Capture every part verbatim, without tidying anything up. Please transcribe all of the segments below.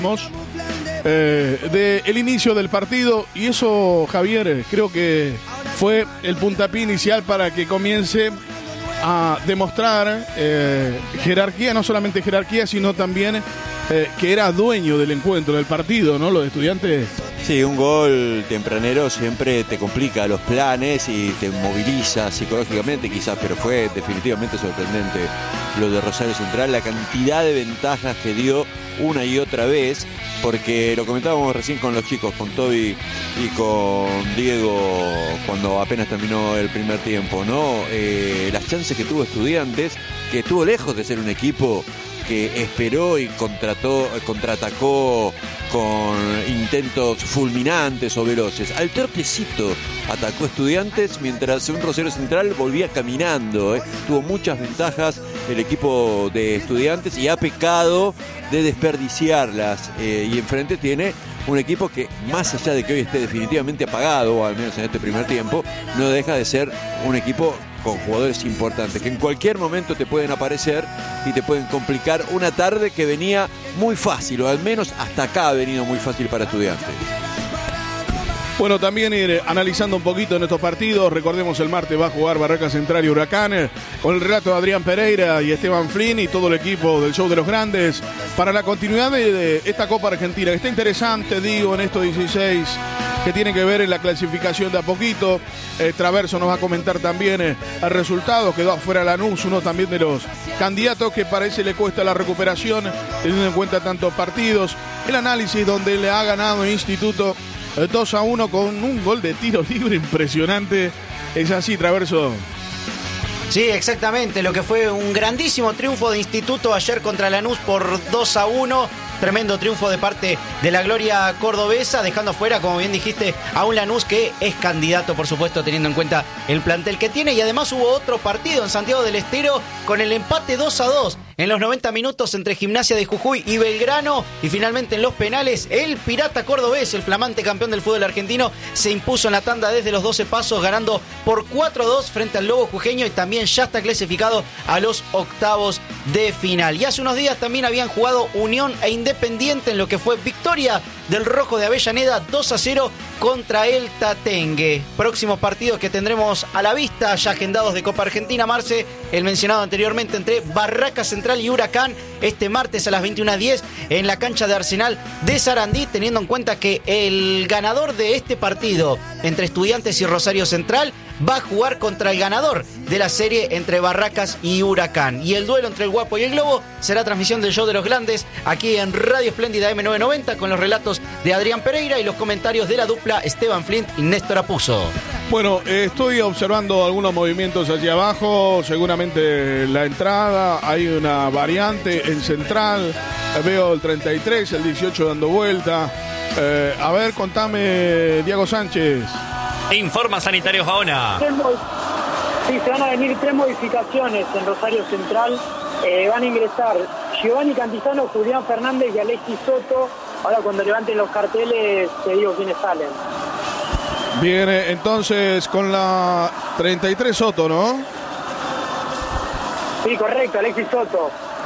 Eh, del inicio del partido, y eso, Javier, creo que fue el puntapié inicial para que comience a demostrar eh, jerarquía, no solamente jerarquía, sino también eh, que era dueño del encuentro, del partido, ¿no? Los Estudiantes. Sí, un gol tempranero siempre te complica los planes y te moviliza psicológicamente quizás, pero fue definitivamente sorprendente lo de Rosario Central, la cantidad de ventajas que dio una y otra vez, porque lo comentábamos recién con los chicos, con Toby y con Diego, cuando apenas terminó el primer tiempo, ¿no? Eh, las chances que tuvo Estudiantes, que estuvo lejos de ser un equipo que esperó y contrató, contraatacó con intentos fulminantes o veloces. Al torpecito atacó Estudiantes, mientras un Rosario Central volvía caminando, ¿eh? Tuvo muchas ventajas el equipo de Estudiantes y ha pecado de desperdiciarlas, eh, y enfrente tiene un equipo que, más allá de que hoy esté definitivamente apagado, o al menos en este primer tiempo, no deja de ser un equipo con jugadores importantes que en cualquier momento te pueden aparecer y te pueden complicar una tarde que venía muy fácil, o al menos hasta acá ha venido muy fácil para Estudiantes. Bueno, también ir analizando un poquito en estos partidos. Recordemos, el martes va a jugar Barracas Central y Huracán, con el relato de Adrián Pereira y Esteban Flynn y todo el equipo del Show de los Grandes, para la continuidad de, de esta Copa Argentina, que está interesante, digo, en estos dieciséis, que tiene que ver en la clasificación de a poquito. Eh, Traverso nos va a comentar también eh, el resultado. Quedó afuera Lanús, uno también de los candidatos que parece le cuesta la recuperación, teniendo en cuenta tantos partidos. El análisis donde le ha ganado Instituto dos a uno con un gol de tiro libre impresionante. Es así, Traverso. Sí, exactamente, lo que fue un grandísimo triunfo de Instituto ayer contra Lanús por dos a uno. Tremendo triunfo de parte de la Gloria cordobesa, dejando fuera, como bien dijiste, a un Lanús que es candidato, por supuesto, teniendo en cuenta el plantel que tiene. Y además hubo otro partido en Santiago del Estero con el empate dos a dos en los noventa minutos entre Gimnasia de Jujuy y Belgrano. Y finalmente en los penales, el Pirata cordobés, el flamante campeón del fútbol argentino, se impuso en la tanda desde los doce pasos, ganando por cuatro a dos frente al Lobo Jujeño, y también ya está clasificado a los octavos de final. Y hace unos días también habían jugado Unión e Independiente en lo que fue victoria del Rojo de Avellaneda dos a cero contra el Tatengue. Próximos partidos que tendremos a la vista, ya agendados de Copa Argentina, Marce, el mencionado anteriormente entre Barracas Central y Huracán, este martes a las veintiuna diez en la cancha de Arsenal de Sarandí, teniendo en cuenta que el ganador de este partido entre Estudiantes y Rosario Central va a jugar contra el ganador de la serie entre Barracas y Huracán. Y el duelo entre el Guapo y el Globo será transmisión del Show de los Grandes aquí en Radio Espléndida eme novecientos noventa, con los relatos de Adrián Pereira y los comentarios de la dupla Esteban Flint y Néstor Apuzzo. Bueno, eh, estoy observando algunos movimientos allí abajo, seguramente la entrada, hay una variante en central, veo el treinta y tres, el dieciocho dando vuelta. Eh, a ver, contame, Diego Sánchez. Informa Sanitarios Gaona. Sí, se van a venir tres modificaciones en Rosario Central. Eh, van a ingresar Giovanni Cantizano, Julián Fernández y Alexis Soto. Ahora, cuando levanten los carteles, te digo quiénes salen. Bien, entonces con la treinta y tres Soto, ¿no? Sí, correcto, Alexis Soto.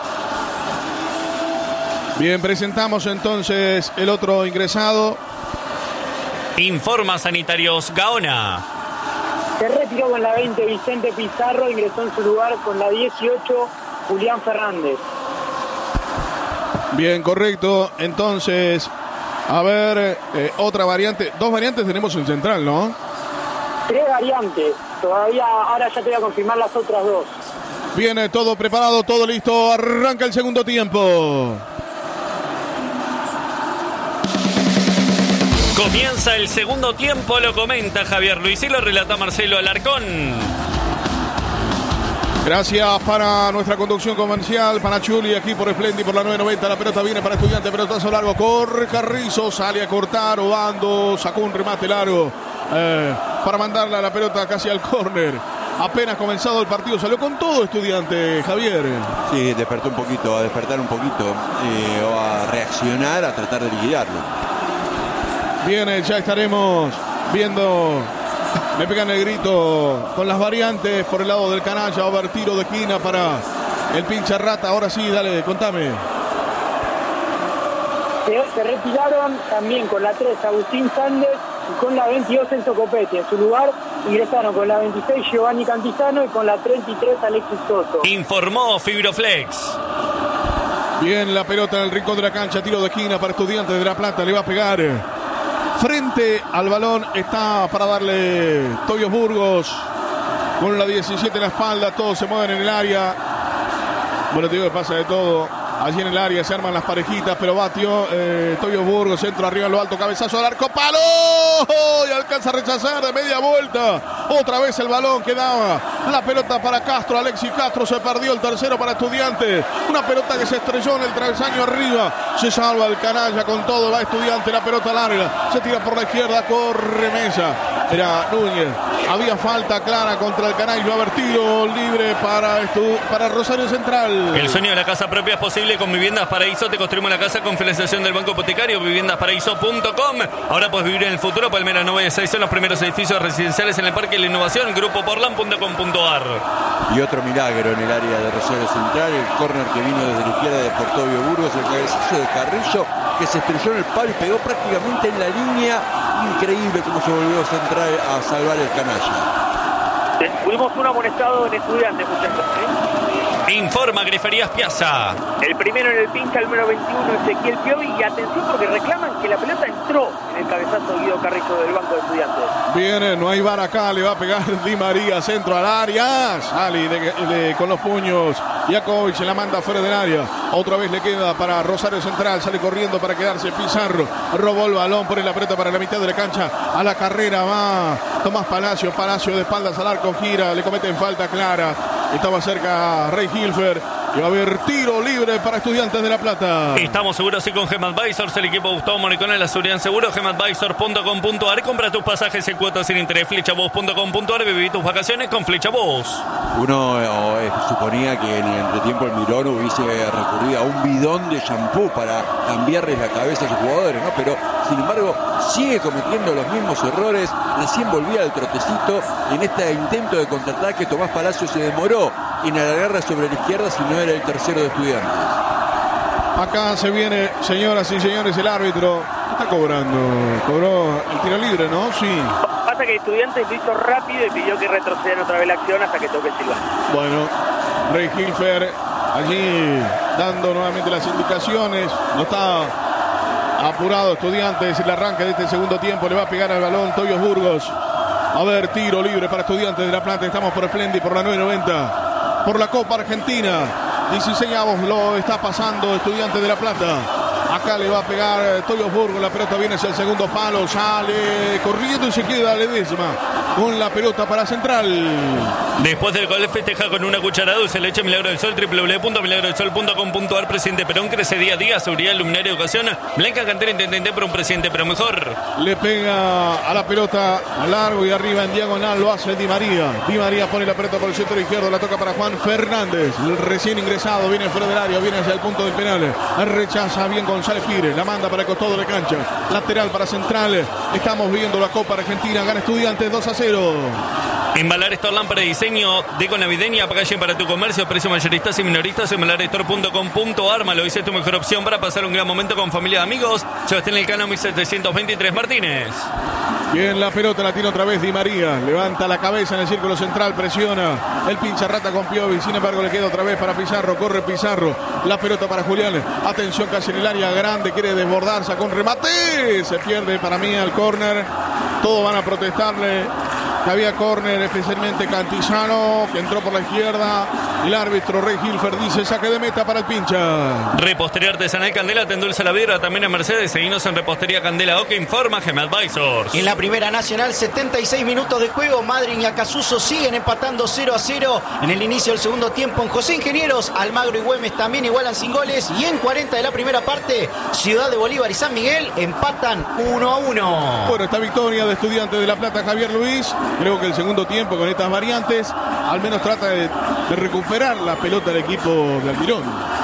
Bien, presentamos entonces el otro ingresado. Informa Sanitarios Gaona. Se retiró con la veinte Vicente Pizarro, ingresó en su lugar con la dieciocho Julián Fernández. Bien, correcto. Entonces, a ver, eh, otra variante. Dos variantes tenemos en central, ¿no? Tres variantes. Todavía, ahora ya te voy a confirmar las otras dos. Viene todo preparado, todo listo. Arranca el segundo tiempo. Comienza el segundo tiempo, lo comenta Javier Luis y lo relata Marcelo Alarcón. Gracias para nuestra conducción comercial, para Chuli, aquí por Esplendi, por la nueve noventa. La pelota viene para Estudiantes, pelotazo largo, corre Carrizo, sale a cortar, Obando, sacó un remate largo eh, para mandarla a la pelota casi al córner. Apenas comenzado el partido, salió con todo Estudiante, Javier. Sí, despertó un poquito, a despertar un poquito, eh, o a reaccionar, a tratar de liquidarlo. Bien, ya estaremos viendo. Me pegan el grito con las variantes por el lado del canalla. Va a haber tiro de esquina para el pincha rata. Ahora sí, dale, contame. Se, se retiraron también con la tres Agustín Sández y con la veintidós Enzo Copetti. En su lugar ingresaron con la veintiséis Giovanni Cantizano y con la treinta y tres Alexis Soto. Informó Fibroflex. Bien, la pelota en el rincón de la cancha, tiro de esquina para Estudiantes de La Plata, le va a pegar frente al balón, está para darle Tobias Burgos con la diecisiete en la espalda, todos se mueven en el área. Bueno, te digo que pasa de todo. Allí en el área se arman las parejitas, pero batió eh, Tobias Burgos, centro arriba en lo alto, cabezazo al arco, ¡palo! Y alcanza a rechazar de media vuelta. Otra vez el balón quedaba. La pelota para Castro, Alexis Castro, se perdió el tercero para Estudiantes. Una pelota que se estrelló en el travesaño arriba. Se salva el canalla con todo, va Estudiante, la pelota larga. Se tira por la izquierda, corre Mesa. Era Núñez. Había falta clara contra el canalla. Va a haber tiro libre para, estu- para Rosario Central. El sueño de la casa propia es posible con Viviendas Paraíso. Te construimos la casa con financiación del Banco Hipotecario. viviendas paraíso punto com. Ahora puedes vivir en el futuro. Palmera nueve y seis son los primeros edificios residenciales en el Parque de la Innovación. Grupo porlan punto com punto ar. Y otro milagro en el área de Rosario Central. El córner que vino desde la izquierda de Portovio Burgos. El cabezazo de Carrillo que se estrelló en el palo y pegó prácticamente en la línea. Increíble cómo se volvió a centrar a salvar el canalla. Tuvimos un amonestado en Estudiantes, muchachos, ¿eh? Informa Griferías Piazza. El primero en el pincha, el número veintiuno, Ezequiel Piovi. Y atención porque reclaman que la pelota entró en el cabezazo de Guido Carrillo del banco de Estudiantes. Bien, no hay VAR acá, le va a pegar Di María, centro al área. Sale de, de, con los puños. Jakovic la manda fuera del área. Otra vez le queda para Rosario Central. Sale corriendo para quedarse Pizarro. Robó el balón, pone la pelota para la mitad de la cancha. A la carrera va Tomás Palacio. Palacio de espaldas al arco, gira. Le cometen falta clara. Estaba cerca Rey Hilfer. Y va a haber tiro libre para Estudiantes de La Plata. Estamos seguros y con GEMAdvisors, el equipo Gustavo Moricone, la seguridad en seguro. gemadvisors punto com punto ar. Compra tus pasajes en cuotas sin interés. flechabos punto com punto ar. Viví tus vacaciones con Flechabos. Uno eh, suponía que en el entretiempo el Mirón hubiese recurrido a un bidón de shampoo para cambiarles la cabeza a sus jugadores, ¿no? Pero sin embargo sigue cometiendo los mismos errores. Recién volvía al trotecito. En este intento de contraataque Tomás Palacio se demoró en alargarla sobre la izquierda, si no era el tercero de Estudiantes. Acá se viene, señoras y señores, el árbitro. ¿Qué está cobrando? Cobró el tiro libre, ¿no? Sí. Pasa que Estudiantes lo hizo rápido y pidió que retrocedan otra vez la acción hasta que toque Silva. Bueno, Rey Hilfer allí dando nuevamente las indicaciones. No está apurado Estudiantes. El arranque de este segundo tiempo le va a pegar al balón Tobias Burgos. A ver, tiro libre para Estudiantes de La Plata. Estamos por Splendid, por la nueve noventa. Por la Copa Argentina. dieciséis avos lo está pasando Estudiantes de La Plata. Acá le va a pegar Tobias Burgos. La pelota viene hacia el segundo palo. Sale corriendo y se queda Ledesma con la pelota para Central. Después del gol festeja con una cucharada dulce leche Milagro del Sol. doble u doble u doble u punto milagro del sol punto com punto ar. Presidente Perón crece día a día. Seguridad, luminaria, educación. Blanca Cantera, intendente por un presidente pero mejor. Le pega a la pelota a largo y arriba en diagonal. Lo hace Di María. Di María pone la pelota por el centro izquierdo. La toca para Juan Fernández. El recién ingresado. Viene fuera del área. Viene hacia el punto del penal. Rechaza bien González Pires. La manda para el costado de la cancha. Lateral para Central. Estamos viendo la Copa Argentina. Gana Estudiantes dos a cero. Embalar Store Lámpara de diseño deco navideña, packaging para tu comercio, precio mayoristas y minoristas. embalar store punto com punto ar. Lo hice tu mejor opción para pasar un gran momento con familia y amigos. Sebastián Elcano, mil setecientos veintitrés Martínez. Bien, la pelota la tiene otra vez Di María. Levanta la cabeza en el círculo central, presiona. El pincha rata con Piovi. Sin embargo, le queda otra vez para Pizarro. Corre Pizarro. La pelota para Julián. Atención, casi en el área grande. Quiere desbordar. Sacó un remate. Se pierde para mí al córner. Todos van a protestarle. Que había córner, especialmente Cantizano, que entró por la izquierda. El árbitro Rey Hilfer dice saque de meta para el pincha. Repostería Artesanal Candela, te endulza la vidra, también en Mercedes. Seguinos en Repostería Candela O, que informa GEMAdvisors. En la Primera Nacional, setenta y seis minutos de juego. Madryn y Acasuso siguen empatando cero a cero. En el inicio del segundo tiempo, en José Ingenieros, Almagro y Güemes también igualan sin goles. Y en cuarenta de la primera parte, Ciudad de Bolívar y San Miguel empatan uno a uno. Bueno, esta victoria de Estudiantes de La Plata, Javier Luis. Creo que el segundo tiempo con estas variantes al menos trata de, de recuperar la pelota del equipo de Almirón.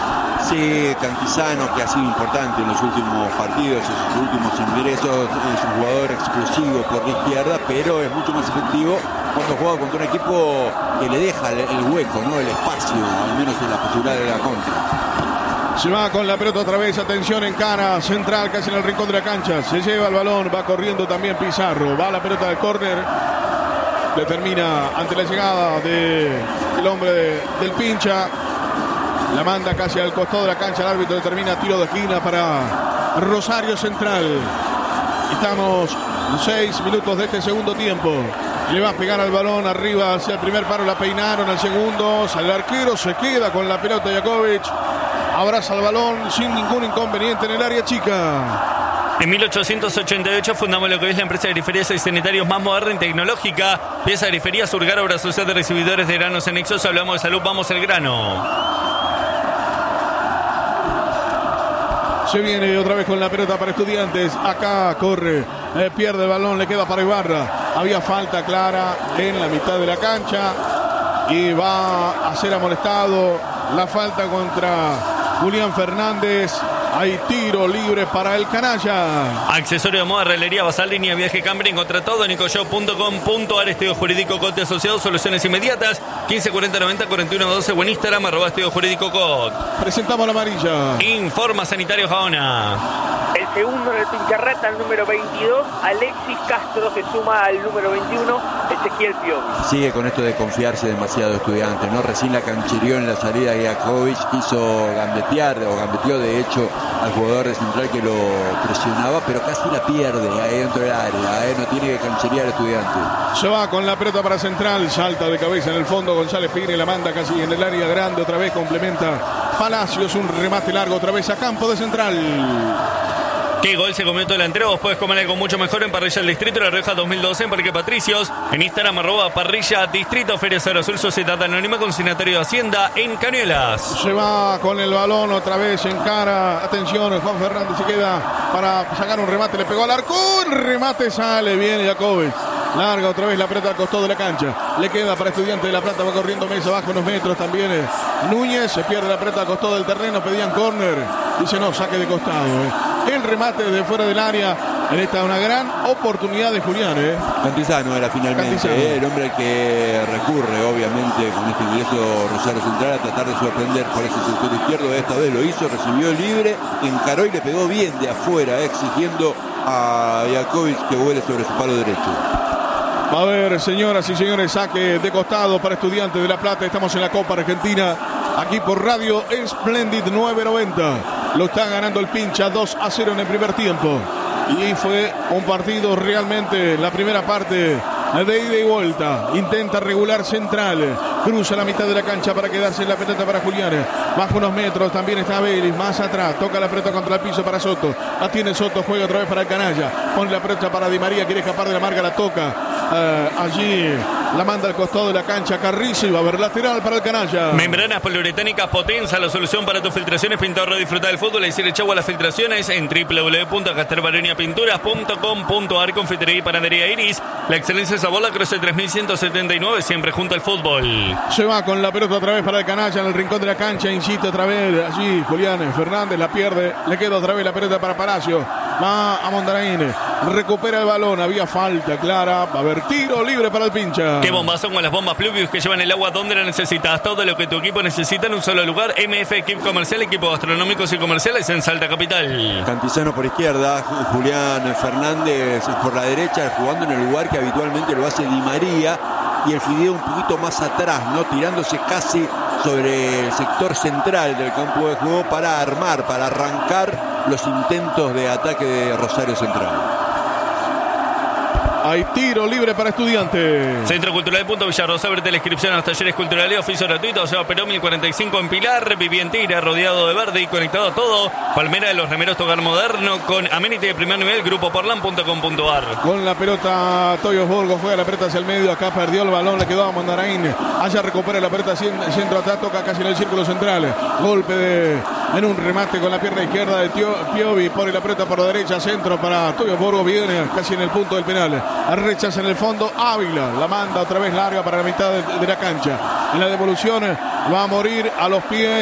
Sí, Cantizano, que ha sido importante en los últimos partidos, en sus últimos ingresos, es un jugador explosivo por la izquierda, pero es mucho más efectivo cuando juega contra un equipo que le deja el, el hueco, ¿no? El espacio, al menos en la posibilidad de la contra. Se va con la pelota otra vez, atención en cara, central casi en el rincón de la cancha. Se lleva el balón, va corriendo también Pizarro. Va a la pelota del córner. Determina ante la llegada del de hombre de, del pincha. La manda casi al costado de la cancha. El árbitro determina tiro de esquina para Rosario Central. Estamos seis minutos de este segundo tiempo. Le va a pegar al balón arriba hacia el primer paro. La peinaron al segundo. Sale el arquero, se queda con la pelota Jakovic. Abraza el balón sin ningún inconveniente en el área chica. En mil ochocientos ochenta y ocho fundamos lo que es la empresa de griferías y sanitarios más moderna y tecnológica. Pieza de grifería Surgar, obra social de recibidores de granos anexos. Hablamos de salud, vamos al grano. Se viene otra vez con la pelota para Estudiantes. Acá corre, eh, pierde el balón, le queda para Ibarra. Había falta clara en la mitad de la cancha y va a ser amonestado. La falta contra Julián Fernández. Hay tiro libre para el canalla. Accesorio de moda, herrelería, basal, línea, viaje, cambio, contra todo, nicoshop punto com punto ar, estudio jurídico Cote Asociado, soluciones inmediatas, quince cuarenta noventa cuarenta y uno doce, o en Instagram, arroba estudio jurídico Cot. Presentamos la amarilla. Informa Sanitario Jaona. El segundo en el pincharrata, el número veintidós, Alexis Castro se suma al número veintiuno, Ezequiel Piovi. Sigue con esto de confiarse demasiado Estudiante, ¿no? Recién la canchereó en la salida de Jakovic, quiso gambetear, o gambeteó de hecho al jugador de Central que lo presionaba, pero casi la pierde ahí dentro del área, ¿eh? No tiene que cancherear Estudiante. Se va con la pelota para Central, salta de cabeza en el fondo González Pini, la manda casi en el área grande, otra vez complementa Palacios, un remate largo otra vez a campo de Central. ¿Qué gol se comió tu delantero? Vos podés comer algo mucho mejor en Parrilla del Distrito, La Rioja dos mil doce en Parque Patricios. En Instagram, arroba Parrilla Distrito, Feria Cero Azul, Sociedad Anónima, Consignatario de Hacienda en Cañuelas. Se va con el balón otra vez en cara. Atención, Juan Fernández se queda para sacar un remate. Le pegó al arco. El remate sale bien Jakovic. Larga otra vez la pelota al costado de la cancha. Le queda para Estudiante de La Plata. Va corriendo Mesa abajo unos metros también. Núñez se pierde la pelota al costado del terreno. Pedían córner. Dice no, saque de costado. Eh. El remate desde fuera del área. En esta una gran oportunidad de Julián. Eh. Cantizano era finalmente eh, el hombre al que recurre, obviamente, con este ingreso Rosario Central a tratar de sorprender por ese sector izquierdo. Esta vez lo hizo, recibió libre, encaró y le pegó bien de afuera, eh, exigiendo a Jakovic que vuele sobre su palo derecho. A ver, señoras y señores, saque de costado para Estudiantes de La Plata. Estamos en la Copa Argentina, aquí por Radio Splendid nueve noventa. Lo está ganando el pincha dos a cero en el primer tiempo. Y fue un partido realmente, la primera parte de ida y vuelta. Intenta regular Central. Cruza la mitad de la cancha para quedarse en la pelota para Julián. Bajo unos metros también está Vélez. Más atrás. Toca la pelota contra el piso para Soto. La tiene Soto. Juega otra vez para el canalla. Pone la pelota para Di María. Quiere escapar de la marca. La toca. Uh, allí la manda al costado de la cancha Carrizo y va a haber lateral para el canalla. Membranas poliuretánicas Potenza, la solución para tus filtraciones. Pintador de disfrutar del fútbol y decirle chau a las filtraciones en doble u doble u doble u punto castelbarenia pinturas punto com punto ar. Confitería y panadería Iris, la excelencia de sabor, la Cruce tres mil ciento setenta y nueve, siempre junto al fútbol. Se va con la pelota otra vez para el canalla en el rincón de la cancha. Insiste otra vez allí Julián Fernández, la pierde. Le queda otra vez la pelota para Palacio. Va a Mondaraín, recupera el balón. Había falta clara. Va a haber tiro libre para el pincha. Qué bombazón con las bombas Pluvius que llevan el agua donde la necesitas. Todo lo que tu equipo necesita en un solo lugar. M F Equipo Comercial, equipos gastronómicos y comerciales en Salta Capital. Cantizano por izquierda, Julián Fernández por la derecha, jugando en el lugar que habitualmente lo hace Di María. Y el Fideo un poquito más atrás, ¿no? Tirándose casi sobre el sector central del campo de juego para armar, para arrancar los intentos de ataque de Rosario Central. Hay tiro libre para Estudiantes. Centro Cultural Punto Villarrosa, abre la inscripción a los talleres culturales, oficio gratuito, Seba Perón mil cuarenta y cinco en Pilar, Vivientira, rodeado de verde y conectado a todo. Palmera de los Remeros, hogar moderno con amenity de primer nivel, grupo porlan punto com punto ar. Con la pelota Toyos Borgo, juega la pelota hacia el medio, acá perdió el balón, le quedó a Mondaraín. Allá recupera la pelota, centro atrás, toca casi en el círculo central. Golpe de, en un remate con la pierna izquierda de Tio, Piovi, pone la pelota por la derecha, centro para Toyos Borgo, viene casi en el punto del penal. Rechaza en el fondo Ávila, la manda otra vez larga para la mitad de, de la cancha. En la devolución va a morir a los pies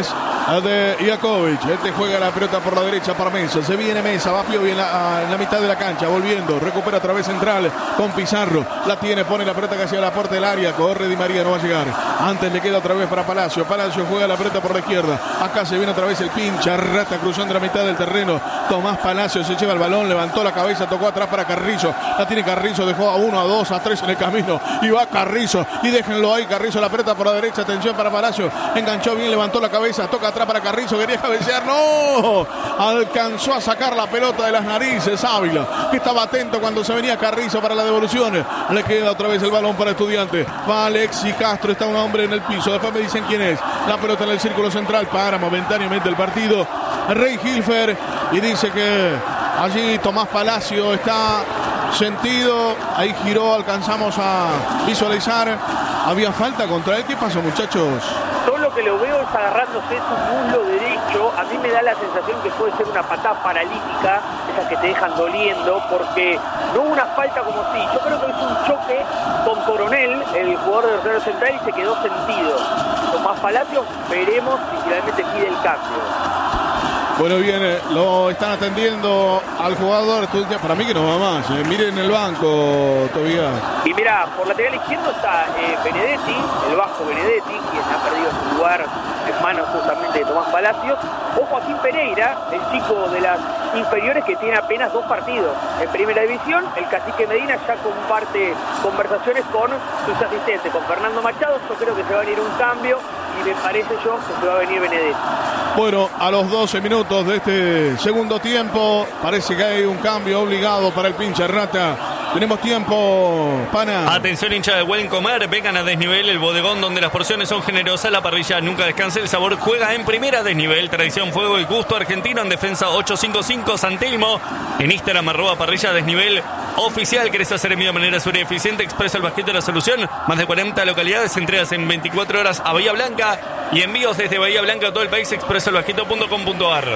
de Iakovic. Este juega la pelota por la derecha para Mesa. Se viene Mesa, va Piovi en la, en la mitad de la cancha, volviendo, recupera otra vez central con Pizarro. La tiene, pone la pelota casi a la puerta del área. Corre Di María, no va a llegar. Antes le queda otra vez para Palacio. Palacio juega la pelota por la izquierda. Acá se viene otra vez el pincha rata cruzando la mitad del terreno. Tomás Palacio se lleva el balón, levantó la cabeza, tocó atrás para Carrizo. La tiene Carrizo, dejó a uno, a dos, a tres en el camino. Y va Carrizo. Y déjenlo ahí, Carrizo la pelota por la derecha. Atención para Palacio. Enganchó bien, levantó la cabeza, toca atrás para Carrizo. Quería cabecear, no. Alcanzó a sacar la pelota de las narices Ávila, que estaba atento cuando se venía Carrizo para la devolución. Le queda otra vez el balón para Estudiantes. Va Alexis Castro, está un hombre en el piso. Después me dicen quién es. La pelota en el círculo central para momentáneamente el partido Rey Hilfer. Y dice que allí Tomás Palacio está sentido. Ahí giró, alcanzamos a visualizar. Había falta contra él. ¿Qué pasó, muchachos? Todo lo que lo veo es agarrándose su muslo derecho. A mí me da la sensación que puede ser una patada paralítica, esas que te dejan doliendo, porque no hubo una falta como si. Yo creo que es un choque con Coronel, el jugador de Rosario Central, y se quedó sentido. Tomás Palacio, veremos si finalmente pide el cambio. Bueno, bien, lo están atendiendo al jugador. Para mí que no va más. Eh. Miren el banco, Tobías. Y mira, por lateral izquierdo está eh, Benedetti, el bajo Benedetti, quien ha perdido su lugar en manos justamente de Tomás Palacio. O Joaquín Pereira, el chico de las inferiores que tiene apenas dos partidos en primera división. El cacique Medina ya comparte conversaciones con sus asistentes, con Fernando Machado. Yo creo que se va a venir un cambio y me parece yo que se va a venir Benedetti. Bueno, a los doce minutos de este segundo tiempo, parece que hay un cambio obligado para el pincha rata. Tenemos tiempo, pana. Atención, hincha de Buen Comer, vengan a Desnivel, el bodegón donde las porciones son generosas, la parrilla nunca descansa, el sabor juega en primera. Desnivel, tradición, fuego y gusto argentino. En defensa ochocientos cincuenta y cinco, San Telmo. En Instagram, arroba parrilla Desnivel oficial. ¿Querés hacer envío de manera segura y eficiente? Expresa el Bajito de la solución. Más de cuarenta localidades, entregas en veinticuatro horas a Bahía Blanca y envíos desde Bahía Blanca a todo el país. expresa el bajito punto com punto ar.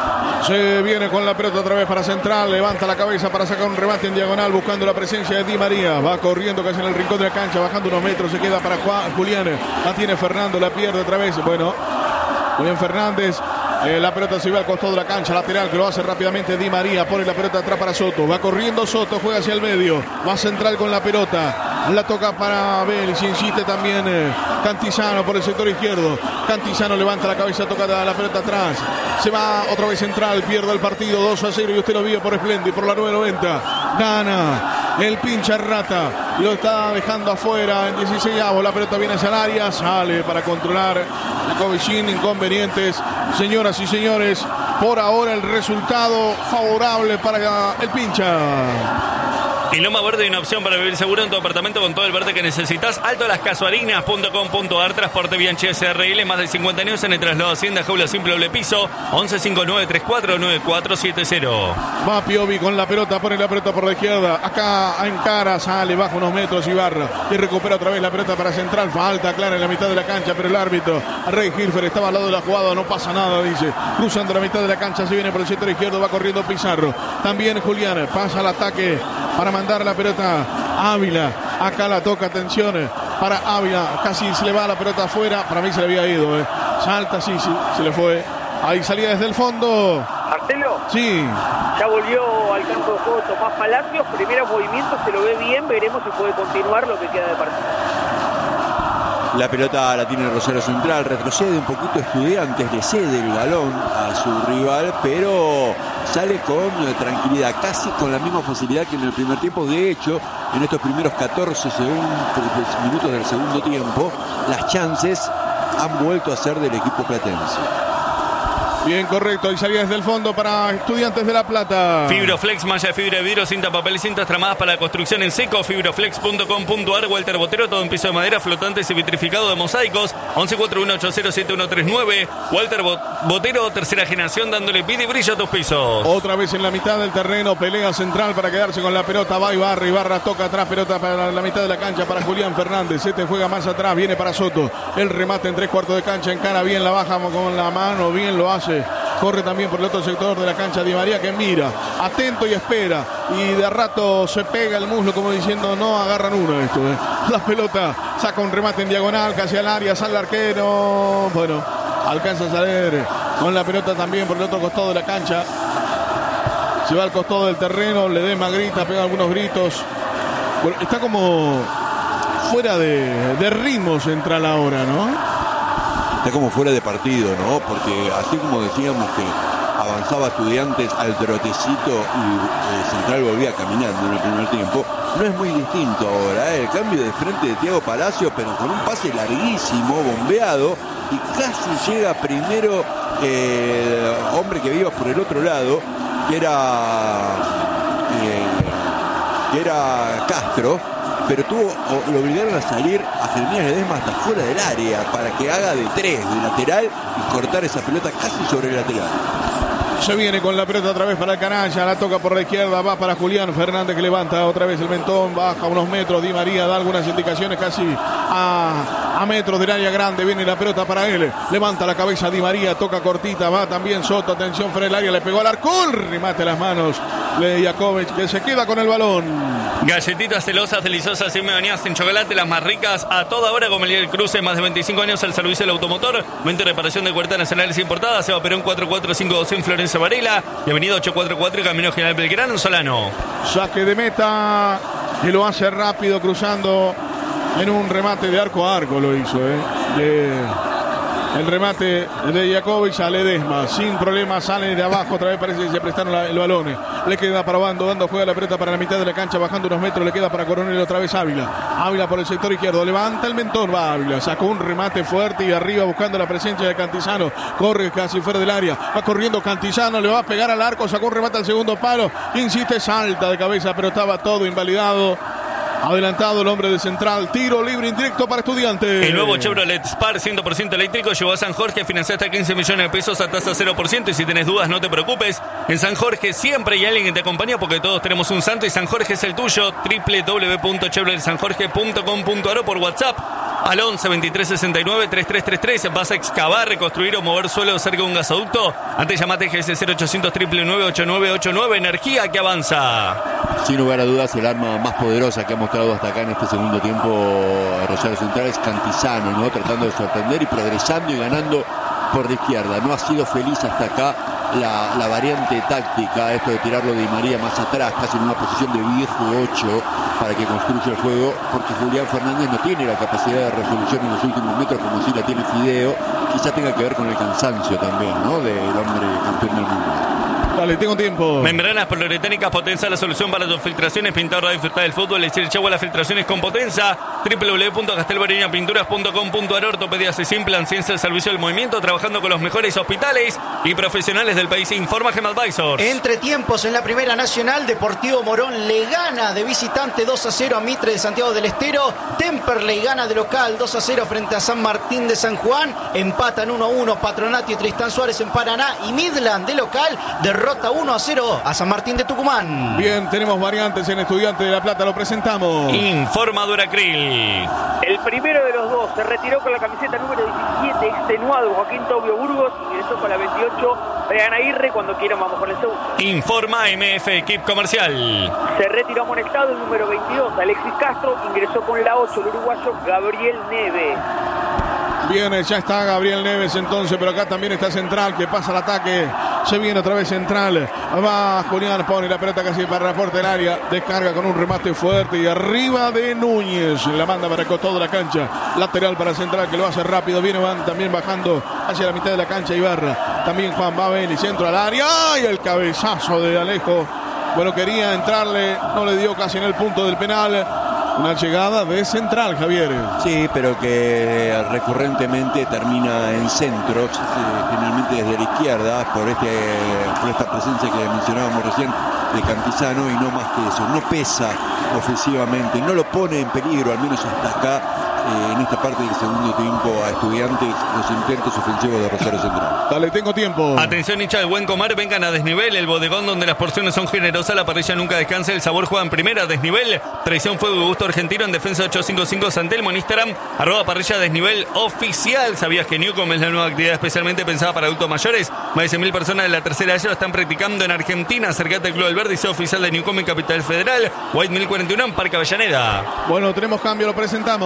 Se viene con la pelota otra vez para Central, levanta la cabeza para sacar un remate en diagonal buscando la presencia de Di María, va corriendo casi en el rincón de la cancha, bajando unos metros, se queda para Juan, Julián, la tiene Fernando, la pierde otra vez, bueno, Julián Fernández. Eh, la pelota se va al costado de la cancha lateral, que lo hace rápidamente Di María, pone la pelota atrás para Soto, va corriendo Soto, juega hacia el medio, va Central con la pelota, la toca para Vélez, insiste también eh, Cantizano por el sector izquierdo. Cantizano levanta la cabeza, toca la pelota atrás, se va otra vez Central, pierde el partido dos a cero y usted lo vio por Splendid, por la nueve noventa, gana el pincha rata, lo está dejando afuera en dieciseisavo, la pelota viene hacia el área, sale para controlar Covicín, inconvenientes. Señoras y señores, por ahora el resultado favorable para el pincha. En Loma Verde hay una opción para vivir seguro en tu apartamento con todo el verde que necesitas. Alto las casuarinas punto com punto ar. Transporte Bianchi S R L. Más de cincuenta años en el traslado Hacienda, jaula simple doble piso. once cincuenta y nueve treinta y cuatro noventa y cuatro setenta. Va Piovi con la pelota, pone la pelota por la izquierda. Acá en cara, sale, baja unos metros Ibarra. Y recupera otra vez la pelota para Central. Falta clara en la mitad de la cancha, pero el árbitro, Rey Hilfer, estaba al lado de la jugada. No pasa nada, dice. Cruzando la mitad de la cancha, se viene por el sector izquierdo. Va corriendo Pizarro. También Julián pasa al ataque para mandar la pelota a Ávila. Acá la toca, atención, para Ávila. Casi se le va la pelota afuera. Para mí se le había ido. Eh. Salta, sí, sí, se le fue. Ahí salía desde el fondo. ¿Marcelo? Sí. Ya volvió al campo de juego Tomás Palacios. Primeros movimientos, se lo ve bien. Veremos si puede continuar lo que queda de partido. La pelota la tiene Rosario Central, retrocede un poquito Estudiantes, le cede el balón a su rival, pero sale con tranquilidad, casi con la misma facilidad que en el primer tiempo. De hecho, en estos primeros catorce minutos del segundo tiempo, las chances han vuelto a ser del equipo platense. Bien, correcto. Y salía desde el fondo para Estudiantes de La Plata. Fibroflex, malla de fibra de vidrio, cinta, papel y cintas tramadas para la construcción en seco. Fibroflex punto com punto ar. Walter Botero, todo en piso de madera, flotantes y vitrificado de mosaicos. once cuarenta y uno ochenta siete uno treinta y nueve. Walter Botero, tercera generación, dándole vida y brillo a tus pisos. Otra vez en la mitad del terreno, pelea Central para quedarse con la pelota. Va Ibarra, Ibarra toca atrás, pelota para la mitad de la cancha para Julián Fernández. Este juega más atrás, viene para Soto. El remate en tres cuartos de cancha, encara bien, la baja con la mano, bien lo hace. Corre también por el otro sector de la cancha Di María, que mira, atento y espera. Y de rato se pega el muslo como diciendo, no agarran uno esto. Eh. La pelota saca un remate en diagonal, casi al área, sale el arquero. Bueno, alcanza a salir con la pelota también por el otro costado de la cancha. Se va al costado del terreno, Ledesma grita, pega algunos gritos. Bueno, está como fuera de, de ritmo Central ahora, ¿no? Está como fuera de partido, ¿no? Porque así como decíamos que avanzaba Estudiantes al trotecito y eh, Central volvía caminando en el primer tiempo, no es muy distinto ahora, ¿eh? El cambio de frente de Thiago Palacios, pero con un pase larguísimo, bombeado, y casi llega primero eh, el hombre que iba por el otro lado, que era eh, que era Castro, pero tuvo, lo obligaron a salir a Jeremías Ledesma hasta fuera del área para que haga de tres, de lateral, y cortar esa pelota casi sobre el lateral. Se viene con la pelota otra vez para el canalla, la toca por la izquierda, va para Julián Fernández que levanta otra vez el mentón, baja unos metros, Di María da algunas indicaciones casi a, a metros del área grande, viene la pelota para él, levanta la cabeza Di María, toca cortita, va también Soto, atención fuera del área, le pegó al arco, remate las manos de Jakovic que se queda con el balón. Galletitas celosas, deliciosas y me bañadas en chocolate, las más ricas a toda hora, como el Cruce, más de veinticinco años al servicio del automotor, venta y reparación de cuerdas nacionales importadas, Seba Perón cuatro cuatro cinco dos en Florencia Varela, y avenida ochocientos cuarenta y cuatro, Camino General Belgrano, Solano. Saque de meta y lo hace rápido cruzando en un remate de arco a arco, lo hizo, ¿eh? De... El remate de Jakovic a Ledesma, sin problema, sale de abajo, otra vez parece que se prestaron la, el balón. Le queda para Bando, Bando juega la pelota para la mitad de la cancha, bajando unos metros, le queda para Coronel otra vez Ávila. Ávila por el sector izquierdo, levanta el mentón, va Ávila, sacó un remate fuerte y arriba buscando la presencia de Cantizano, corre casi fuera del área, va corriendo Cantizano, le va a pegar al arco, sacó un remate al segundo palo, insiste, salta de cabeza, pero estaba todo invalidado. Adelantado el hombre de Central, tiro libre indirecto para Estudiantes. El nuevo Chevrolet Spar cien por ciento eléctrico llegó a San Jorge, financia hasta quince millones de pesos a tasa cero por ciento, y si tenés dudas no te preocupes, en San Jorge siempre hay alguien que te acompaña porque todos tenemos un santo y San Jorge es el tuyo. doble u doble u doble u punto chevrolet san jorge punto com punto a r o por WhatsApp al once veintitrés sesenta y nueve treinta y tres treinta y tres. ¿Vas a excavar, reconstruir o mover suelo cerca de un gasoducto? Antes llamate G S cero ochocientos nueve nueve ocho nueve ocho nueve. Energía que avanza. Sin lugar a dudas, el arma más poderosa que ha mostrado hasta acá en este segundo tiempo Rosario Central es Cantizano, ¿no? Tratando de sorprender y progresando y ganando por la izquierda. No ha sido feliz hasta acá la, la variante táctica, esto de tirarlo de Di María más atrás, casi en una posición de viejo ocho para que construya el juego, porque Julián Fernández no tiene la capacidad de resolución en los últimos metros como si la tiene Fideo. Quizá tenga que ver con el cansancio también, ¿no? Del hombre campeón del mundo. Dale, tengo tiempo. Membranas poliuretánicas Potenza, la solución para tus filtraciones. Pintar para disfrutar del fútbol. Es el chavo a las filtraciones con Potenza. doble u doble u doble u punto castelbariña pinturas punto com punto a r. Ortopedia Simple, ciencia del servicio del movimiento, trabajando con los mejores hospitales y profesionales del país. Informa Gem Advisors. Entre tiempos en la Primera Nacional, Deportivo Morón le gana de visitante dos a cero a Mitre de Santiago del Estero. Temperley gana de local dos a cero frente a San Martín de San Juan. Empatan uno a uno Patronato y Tristán Suárez en Paraná. Y Midland de local derrota uno a cero a San Martín de Tucumán. Bien, tenemos variantes en Estudiantes de La Plata, lo presentamos. Informa Duracril. El primero de los dos se retiró con la camiseta número diecisiete, extenuado, Joaquín Tobio Burgos, y ingresó con la veintiocho, Brian Aguirre. Cuando quieran vamos con el segundo. Informa M F Equip Comercial. Se retiró amonestado el número veintidós, Alexis Castro, ingresó con la ocho, el uruguayo Gabriel Neves. Bien, ya está Gabriel Neves entonces, pero acá también está Central que pasa al ataque. Se viene otra vez Central. Va Julián, pone la pelota casi para la puerta del área. Descarga con un remate fuerte y arriba de Núñez. La manda para el costado de la cancha. Lateral para Central que lo hace rápido. Viene Van también bajando hacia la mitad de la cancha Ibarra. También Juan Babel y centro al área. ¡Ay! El cabezazo de Alejo. Bueno, quería entrarle, no le dio casi en el punto del penal. Una llegada de Central, Javier. Sí, pero que recurrentemente termina en centros, eh, generalmente desde la izquierda, por, este, por esta presencia que mencionábamos recién de Cantizano, y no más que eso. No pesa ofensivamente, no lo pone en peligro, al menos hasta acá, eh, en esta parte del segundo tiempo, a Estudiantes, los intentos ofensivos de Rosario Central. Dale, tengo tiempo. Atención, hincha del buen comer, vengan a Desnivel, el bodegón donde las porciones son generosas, la parrilla nunca descansa, el sabor juega en primera. Desnivel, traición, fuego y gusto argentino, en defensa ochocientos cincuenta y cinco San Telmo, en Instagram, arroba parrilla Desnivel oficial. ¿Sabías que Newcom es la nueva actividad especialmente pensada para adultos mayores? Más de cien mil personas de la tercera edad lo están practicando en Argentina. Acercate al Club del Verde y sea oficial de Newcom en Capital Federal. White mil cuarenta y uno en Parque Avellaneda. Bueno, tenemos cambio, lo presentamos. Pizzería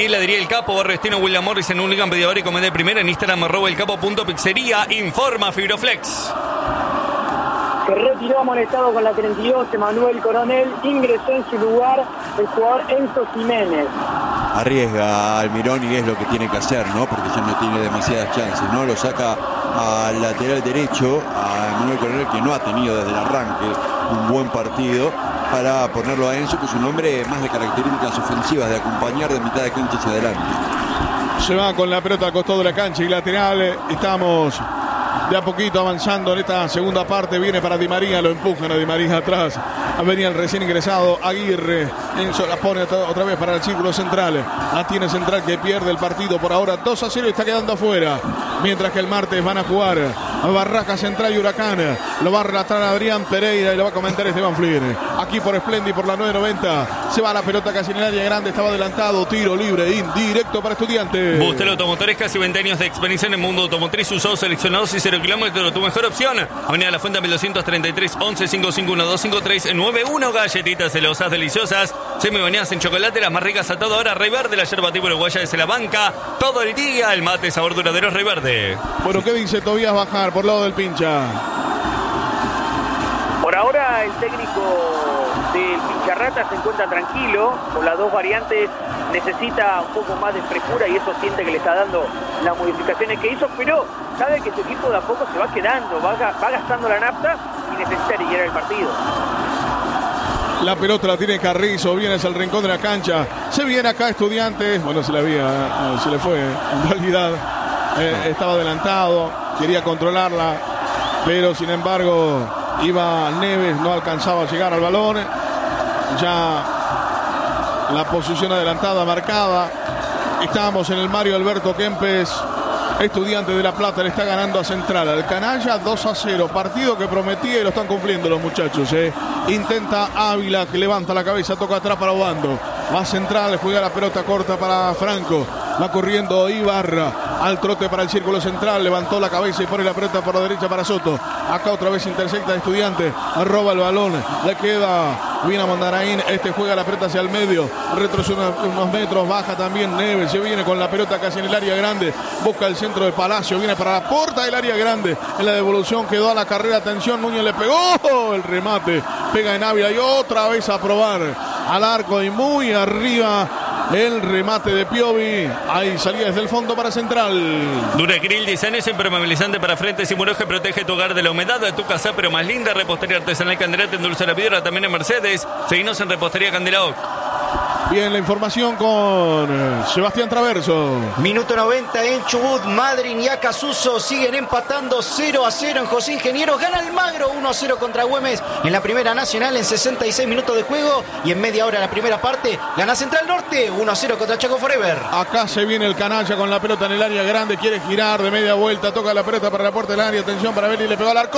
Pizzería y Heladería El Capo, Barrio Destino, William Morris en Uligan, Pedidor y Comedor Primera. En Instagram, arroba el capo punto pizzería. Informa Fibroflex. Se retiró amonestado con la treinta y dos, Emanuel Coronel. Ingresó en su lugar el jugador Enzo Jiménez. Arriesga Almirón y es lo que tiene que hacer, ¿no? Porque ya no tiene demasiadas chances, ¿no? Lo saca al lateral derecho, a Emanuel Coronel, que no ha tenido desde el arranque un buen partido, para ponerlo a Enzo, que es un hombre más de características ofensivas, de acompañar de mitad de cancha hacia adelante. Se va con la pelota al costado de la cancha y lateral. Estamos de a poquito avanzando en esta segunda parte. Viene para Di María, lo empujan a Di María atrás. Venía el recién ingresado Aguirre. Enzo la pone otra vez para el círculo central. La tiene Central, que pierde el partido por ahora dos a cero y está quedando afuera. Mientras que el martes van a jugar a Barraca Central y Huracán. Lo va a relatar Adrián Pereira y lo va a comentar Esteban Flynn. Aquí por Splendid, por la nueve noventa. Se va la pelota casi en el área grande. Estaba adelantado. Tiro libre, indirecto para Estudiantes. Bustel Automotores, casi veinte años de experiencia en el mundo automotriz. Usados, seleccionados y cero kilómetros. Tu mejor opción. Avenida La Fuente, mil doscientos treinta y tres, once, cinco cinco uno, dos cinco tres, nueve uno. Galletitas celosas, deliciosas. Semi-bañadas en chocolate, las más ricas a toda hora. Rey Verde, la yerba tipo uruguaya desde la banca. Todo el día, el mate sabor duradero Rey Verde. Bueno, ¿qué dice Tobías Bajar por lado del pincha? Por ahora el técnico del Pincharrata se encuentra tranquilo, con las dos variantes necesita un poco más de frescura y eso siente que le está dando las modificaciones que hizo, pero sabe que su equipo de a poco se va quedando, va, va gastando la nafta y necesita liquidar el partido. La pelota la tiene Carrizo, viene hacia el rincón de la cancha, se viene acá Estudiantes, bueno, se le había, eh, se le fue, en realidad eh, estaba adelantado, quería controlarla, pero sin embargo iba Neves, no alcanzaba a llegar al balón, ya la posición adelantada marcada, estábamos en el Mario Alberto Kempes. Estudiante de La Plata le está ganando a Central, al Canalla dos a cero, partido que prometía y lo están cumpliendo los muchachos. ¿eh? Intenta Ávila, que levanta la cabeza, toca atrás para Obando, va Central, juega la pelota corta para Franco, va corriendo Ibarra, al trote para el círculo central, levantó la cabeza y pone la pelota por la derecha para Soto, acá otra vez intersecta Estudiante, roba el balón, le queda bien a Mondaraín, este juega la pelota hacia el medio, retrocede unos metros, baja también Neves, se viene con la pelota casi en el área grande, busca el centro de Palacio, viene para la puerta del área grande, en la devolución quedó a la carrera, atención, Núñez le pegó, el remate, pega en Ávila y otra vez a probar al arco y muy arriba el remate de Piovi, ahí salía desde el fondo para Central. Duracril, diez años, impermeabilizante para frentes y muros que protege tu hogar de la humedad, de tu casa pero más linda. Repostería artesanal Candelate, endulza la piedra, también en Mercedes. Seguinos en Repostería Candelac. Bien, la información con Sebastián Traverso. Minuto noventa en Chubut, Madryn y Acasuso siguen empatando cero a cero en José Ingenieros. Gana Almagro uno a cero contra Güemes en la Primera Nacional en sesenta y seis minutos de juego. Y en media hora la primera parte gana Central Norte uno a cero contra Chaco Forever. Acá se viene el Canalla con la pelota en el área grande. Quiere girar de media vuelta. Toca la pelota para la puerta del área. Atención para Beli. Le pegó al arco.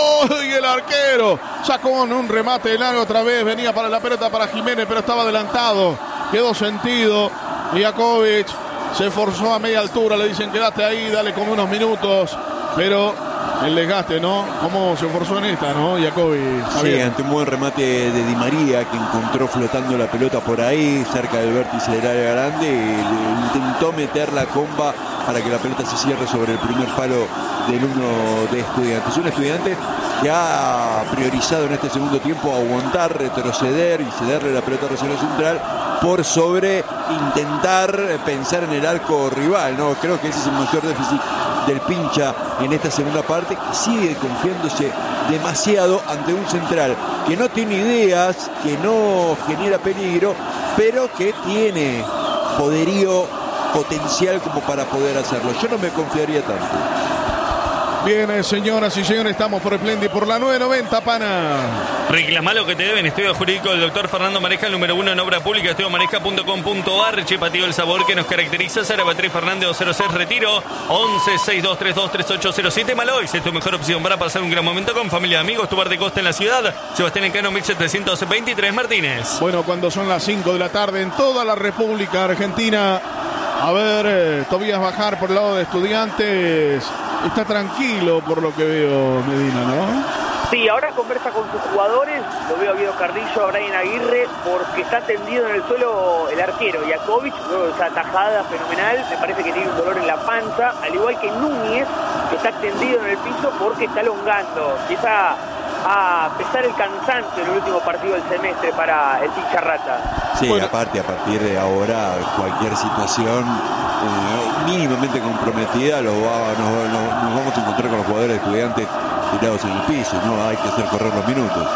Y el arquero sacó en un remate largo otra vez. Venía para la pelota para Jiménez, pero estaba adelantado. Quedó sentido. Jakovic se forzó a media altura. Le dicen quédate ahí, dale como unos minutos. Pero el desgaste, ¿no? ¿Cómo se forzó en esta, no? Jakovic. Sí, ante un buen remate de Di María, que encontró flotando la pelota por ahí, cerca del vértice del área grande. Y intentó meter la comba para que la pelota se cierre sobre el primer palo del uno de Estudiantes. Un Estudiante que ha priorizado en este segundo tiempo aguantar, retroceder y cederle la pelota a Rosario Central por sobre intentar pensar en el arco rival, ¿no? Creo que ese es el mayor déficit del Pincha en esta segunda parte, que sigue confiándose demasiado ante un Central que no tiene ideas, que no genera peligro, pero que tiene poderío potencial como para poder hacerlo. Yo no me confiaría tanto. Bien, señoras y señores, estamos por Splendid por la nueve noventa, pana. Reclama lo que te deben. Estudio jurídico del doctor Fernando Mareja, el número uno en obra pública, estudio mareja punto com punto ar. Chepatío, el sabor que nos caracteriza. Sara Beatriz Fernández, dos cero seis, Retiro, once, seis dos tres dos, tres ocho cero siete. Malois es tu mejor opción para pasar un gran momento con familia y amigos. Tu bar de costa en la ciudad. Sebastián Elcano, mil setecientos veintitrés, Martínez. Bueno, cuando son las cinco de la tarde en toda la República Argentina. A ver, eh, Tobías Bajar por el lado de Estudiantes. Está tranquilo por lo que veo, Medina, ¿no? Sí, ahora conversa con sus jugadores, lo veo a Guido Carrillo, a Brian Aguirre, porque está tendido en el suelo el arquero, Jakovic, luego de esa tajada fenomenal, me parece que tiene un dolor en la panza, al igual que Núñez, que está tendido en el piso porque está elongando, empieza a pesar el cansancio en el último partido del semestre para el Pincharrata. Sí, Bueno. aparte, a partir de ahora, cualquier situación eh, mínimamente comprometida, lo va, nos, nos- nos vamos a encontrar con los jugadores de Estudiantes tirados en el piso, ¿no? Hay que hacer correr los minutos.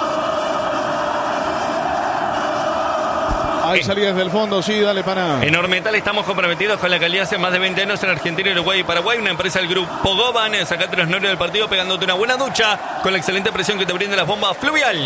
Ahí salía desde el fondo, sí, dale para. En Ormetal estamos comprometidos con la calidad hace más de veinte años en Argentina, Uruguay y Paraguay. Una empresa del grupo Goban. Sacate los nervios del partido pegándote una buena ducha con la excelente presión que te brinda las bombas Fluvial.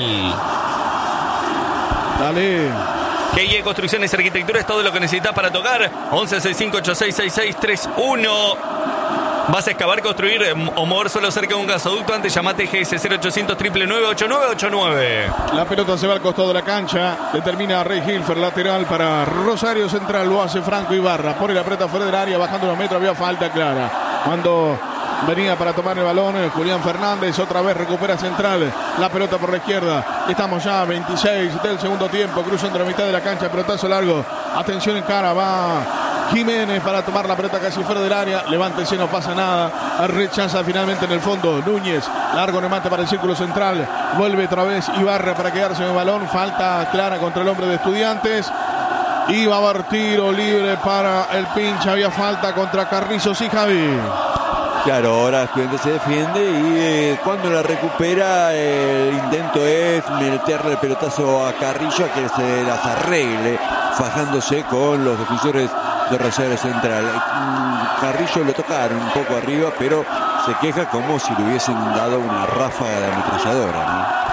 Dale. G I E Construcciones y Arquitectura es todo lo que necesitas para tocar. once sesenta y cinco ochenta y seis sesenta y seis treinta y uno. ¿Vas a excavar, construir eh, o mover solo cerca de un gasoducto? Antes llamate G S cero ochocientos nueve nueve ocho nueve ocho nueve. La pelota se va al costado de la cancha. Determina a Rey Hilfer, lateral para Rosario Central. Lo hace Franco Ibarra. Pone la pelota fuera del área, bajando unos metros. Había falta clara. Cuando venía para tomar el balón, eh, Julián Fernández otra vez recupera Central. La pelota por la izquierda. Estamos ya a veintiséis del segundo tiempo. Cruzando la mitad de la cancha. Pelotazo largo. Atención en cara. Va Jiménez para tomar la pelota casi fuera del área. Levántese, no pasa nada. Rechaza finalmente en el fondo Núñez. Largo remate para el círculo central. Vuelve otra vez Ibarra para quedarse en el balón. Falta clara contra el hombre de Estudiantes. Y va a haber tiro libre para el Pincha. Había falta contra Carrizo, sí, Javi. Claro, ahora Estudiantes se defiende y eh, cuando la recupera eh, el intento es meterle el pelotazo a Carrillo a que se las arregle, fajándose con los defensores de Rosario Central. Mm, Carrillo lo tocaron un poco arriba, pero se queja como si le hubiesen dado una ráfaga de ametralladora,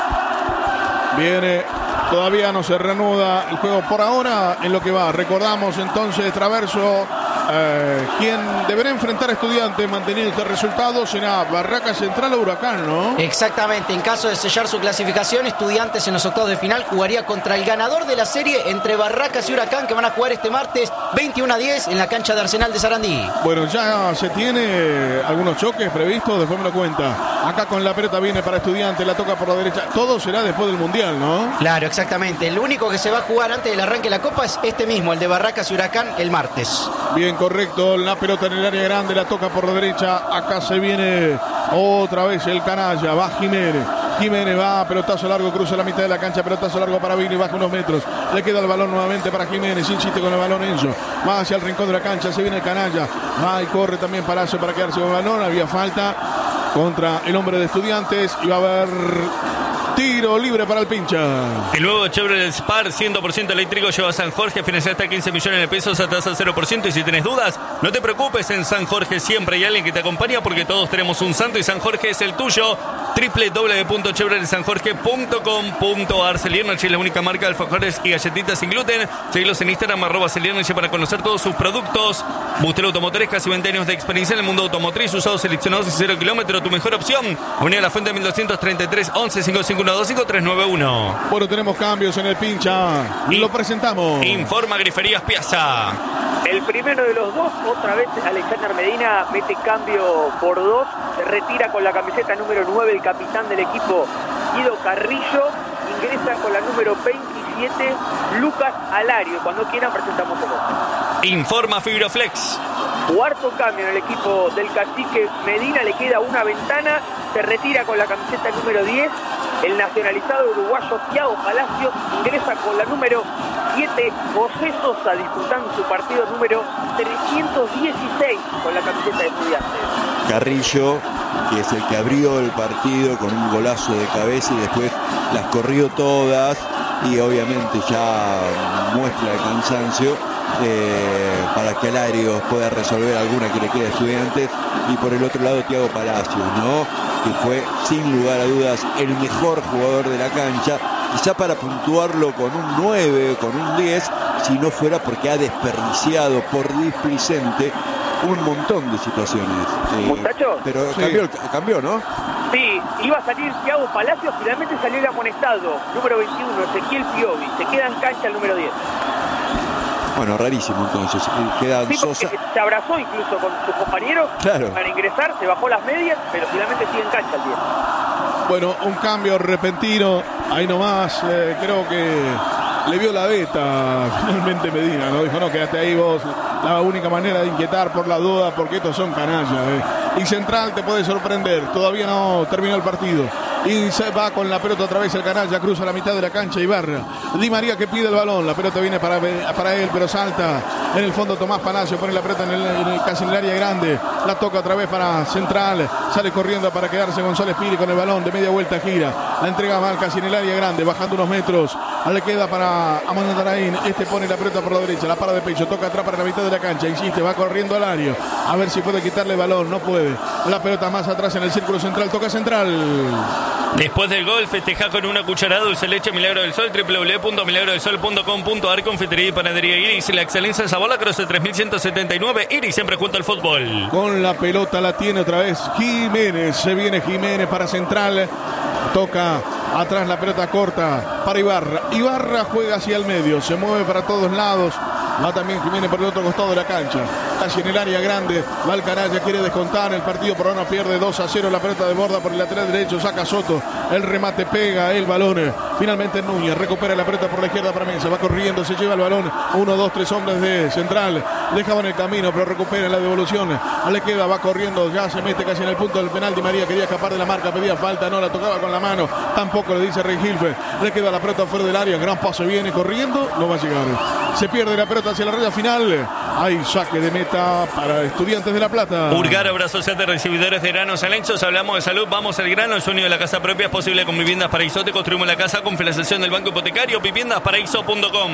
¿no? Viene, todavía no se reanuda el juego por ahora en lo que va. Recordamos entonces, Traverso, eh, quien deberá enfrentar a Estudiantes manteniendo este resultado será Barraca Central o Huracán, ¿no? Exactamente, en caso de sellar su clasificación, Estudiantes en los octavos de final jugaría contra el ganador de la serie entre Barracas y Huracán, que van a jugar este martes veintiuno a diez en la cancha de Arsenal de Sarandí. Bueno, ya se tiene algunos choques previstos, después me lo cuenta. Acá con la pelota viene para Estudiantes, la toca por la derecha. Todo será después del Mundial, ¿no? Claro, exactamente. El único que se va a jugar antes del arranque de la Copa es este mismo, el de Barracas y Huracán, el martes. Bien, correcto. La pelota en el área grande, la toca por la derecha. Acá se viene otra vez el canalla. Va Jiménez. Jiménez va, pelotazo largo, cruza la mitad de la cancha, pelotazo largo para Vini, baja unos metros. Le queda el balón nuevamente para Jiménez. Insiste con el balón Enzo. Va hacia el rincón de la cancha, se viene el canalla. Va y corre también Palacio para quedarse con el balón. Había falta contra el hombre de Estudiantes. Y va a haber tiro libre para el Pincha. El nuevo Chevrolet Spar cien por ciento eléctrico lleva a San Jorge, financia hasta quince millones de pesos a tasa cero por ciento. Y si tenés dudas, no te preocupes, en San Jorge siempre hay alguien que te acompaña porque todos tenemos un santo y San Jorge es el tuyo. doble u doble u doble u punto chevrolet san jorge punto com punto a r. Celiernoche es la única marca de alfajores y galletitas sin gluten. Seguilos en Instagram, arroba Celiernoche, para conocer todos sus productos. Bustelo Automotores, casi veinte años de experiencia en el mundo automotriz, usados, seleccionados y cero kilómetros. Tu mejor opción. Avenida La Fuente mil doscientos treinta y tres, once cinco cinco uno dos cinco tres nueve uno. Bueno, tenemos cambios en el Pincha. Y lo presentamos. Informa Griferías Piazza. El primero de los dos, otra vez Alexander Medina mete cambio por dos, se retira con la camiseta número nueve el capitán del equipo Guido Carrillo, ingresa con la número veintisiete Lucas Alario. Cuando quieran presentamos el otro. Informa Fibroflex. Cuarto cambio en el equipo del cacique Medina, le queda una ventana, se retira con la camiseta número diez el nacionalizado uruguayo Thiago Palacios, ingresa con la número siete José Sosa, disputando su partido número trescientos dieciséis con la camiseta de Estudiantes. Carrillo, que es el que abrió el partido con un golazo de cabeza y después las corrió todas y obviamente ya muestra el cansancio eh, para que Alario pueda resolver alguna que le quede a Estudiantes. Y por el otro lado Thiago Palacios, ¿no?, que fue sin lugar a dudas el mejor jugador de la cancha, quizá para puntuarlo con un nueve, con un diez, si no fuera porque ha desperdiciado por displicente un montón de situaciones. Eh, Muchachos. pero Sí. cambió, cambió, ¿no? Sí, iba a salir Thiago Palacios, finalmente salió el amonestado, número veintiuno, Ezequiel Piovi, se queda en cancha el número diez. Bueno, rarísimo entonces. Quedan Sí, Sosa. porque se abrazó incluso con sus compañeros Claro. para ingresar, se bajó las medias, pero finalmente sigue en cancha el diez. Bueno, un cambio repentino, ahí nomás, eh, creo que le vio la beta finalmente Medina, ¿no? Dijo, no, quédate ahí vos, la única manera de inquietar por la duda, porque estos son canallas, ¿eh? Y Central te puede sorprender, todavía no terminó el partido. Y se va con la pelota otra vez el canalla, cruza la mitad de la cancha Ibarra. Di María que pide el balón, la pelota viene para, para él, pero salta en el fondo Tomás Palacio, pone la pelota en el, en el, casi en el área grande, la toca otra vez para Central, sale corriendo para quedarse González Piri con el balón, de media vuelta gira, la entrega mal casi en el área grande, bajando unos metros, le queda para Amanda Daraín, este pone la pelota por la derecha, la para de pecho, toca atrás para la mitad de la cancha, insiste, va corriendo al área, a ver si puede quitarle el balón, no puede, la pelota más atrás en el círculo central, toca Central. Después del gol, festeja con una cucharada dulce leche Milagro del Sol, doble u doble u doble u punto milagro del sol punto com punto a r, confitería y panadería Iris, la excelencia de sabor, la Croce tres mil ciento setenta y nueve, Iris siempre junto al fútbol. Con la pelota la tiene otra vez Jiménez, se viene Jiménez para Central, toca atrás la pelota corta para Ibarra, Ibarra juega hacia el medio, se mueve para todos lados, va también Jiménez por el otro costado de la cancha, casi en el área grande, va el canalla, quiere descontar, el partido por ahora pierde dos a cero, la pelota de borda por el lateral derecho, saca Soto, el remate pega el balón, finalmente Núñez recupera la pelota por la izquierda para Mesa, va corriendo, se lleva el balón, uno, dos, tres hombres de Central, dejaban el camino, pero recupera la devolución, le queda, va corriendo, ya se mete casi en el punto del penal, Di María quería escapar de la marca, pedía falta, no la tocaba con la mano, tampoco le dice Rey Gilfe, le queda la pelota fuera del área, gran pase, viene corriendo, no va a llegar, se pierde la pelota hacia la raya final, hay saque de meta para Estudiantes de La Plata. Urgar, Obra Social de Recibidores de Granos Alenchos, hablamos de salud, vamos al grano, el sueño de la casa propia es posible con Viviendas Paraíso, te construimos la casa con financiación del Banco Hipotecario, viviendas paraíso punto com.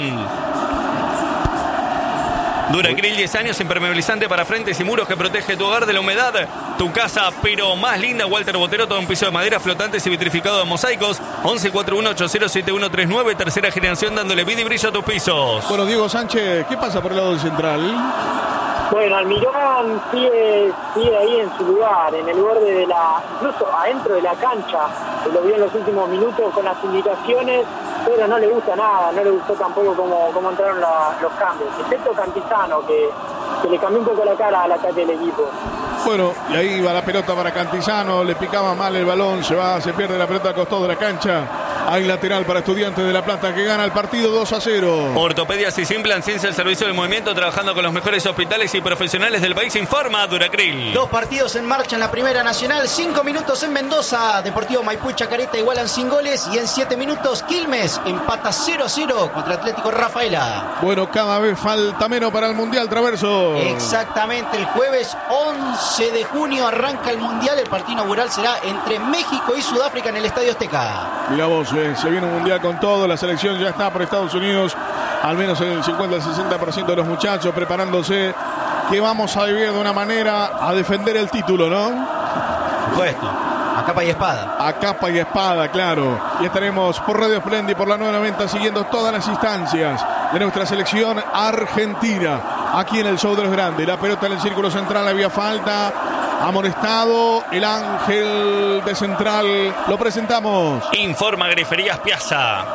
Duracril, diez años, impermeabilizante para frentes y muros que protege tu hogar de la humedad. Tu casa, pero más linda. Walter Botero, todo un piso de madera, flotantes y vitrificado de mosaicos. once cuarenta y uno ochenta siete uno treinta y nueve, tercera generación, dándole vida y brillo a tus pisos. Bueno, Diego Sánchez, ¿qué pasa por el lado del Central? Bueno, Almirón sigue, sigue ahí en su lugar, en el borde de la, incluso adentro de la cancha, lo vio en los últimos minutos con las indicaciones, pero no le gusta nada, no le gustó tampoco cómo, cómo entraron la, los cambios, excepto Cantizano, que, que le cambió un poco la cara al ataque del equipo. Bueno, y ahí va la pelota para Cantizano, le picaba mal el balón, se va, se pierde la pelota al costado de la cancha. Hay lateral para Estudiantes de La Plata que gana el partido dos a cero. Ortopedias y Simplan, ciencia del servicio del movimiento, trabajando con los mejores hospitales y profesionales del país, informa Duracril. Dos partidos en marcha en la Primera Nacional, cinco minutos en Mendoza, Deportivo Maipú y Chacareta igualan sin goles y en siete minutos Quilmes empata cero a cero contra Atlético Rafaela. Bueno, cada vez falta menos para el Mundial, Traverso. Exactamente, el jueves once de junio arranca el Mundial, el partido inaugural será entre México y Sudáfrica en el Estadio Azteca. Mira vos, eh, se viene un Mundial con todo, la selección ya está por Estados Unidos, al menos el cincuenta al sesenta por ciento de los muchachos preparándose, que vamos a vivir de una manera a defender el título, ¿no? Por supuesto, a capa y espada. A capa y espada, claro. Y estaremos por Radio Splendid, por la nueve noventa, siguiendo todas las instancias de nuestra selección argentina, aquí en el Show de los Grandes. La pelota en el círculo central, había falta, amonestado el Ángel de Central, lo presentamos. Informa Griferías Piazza.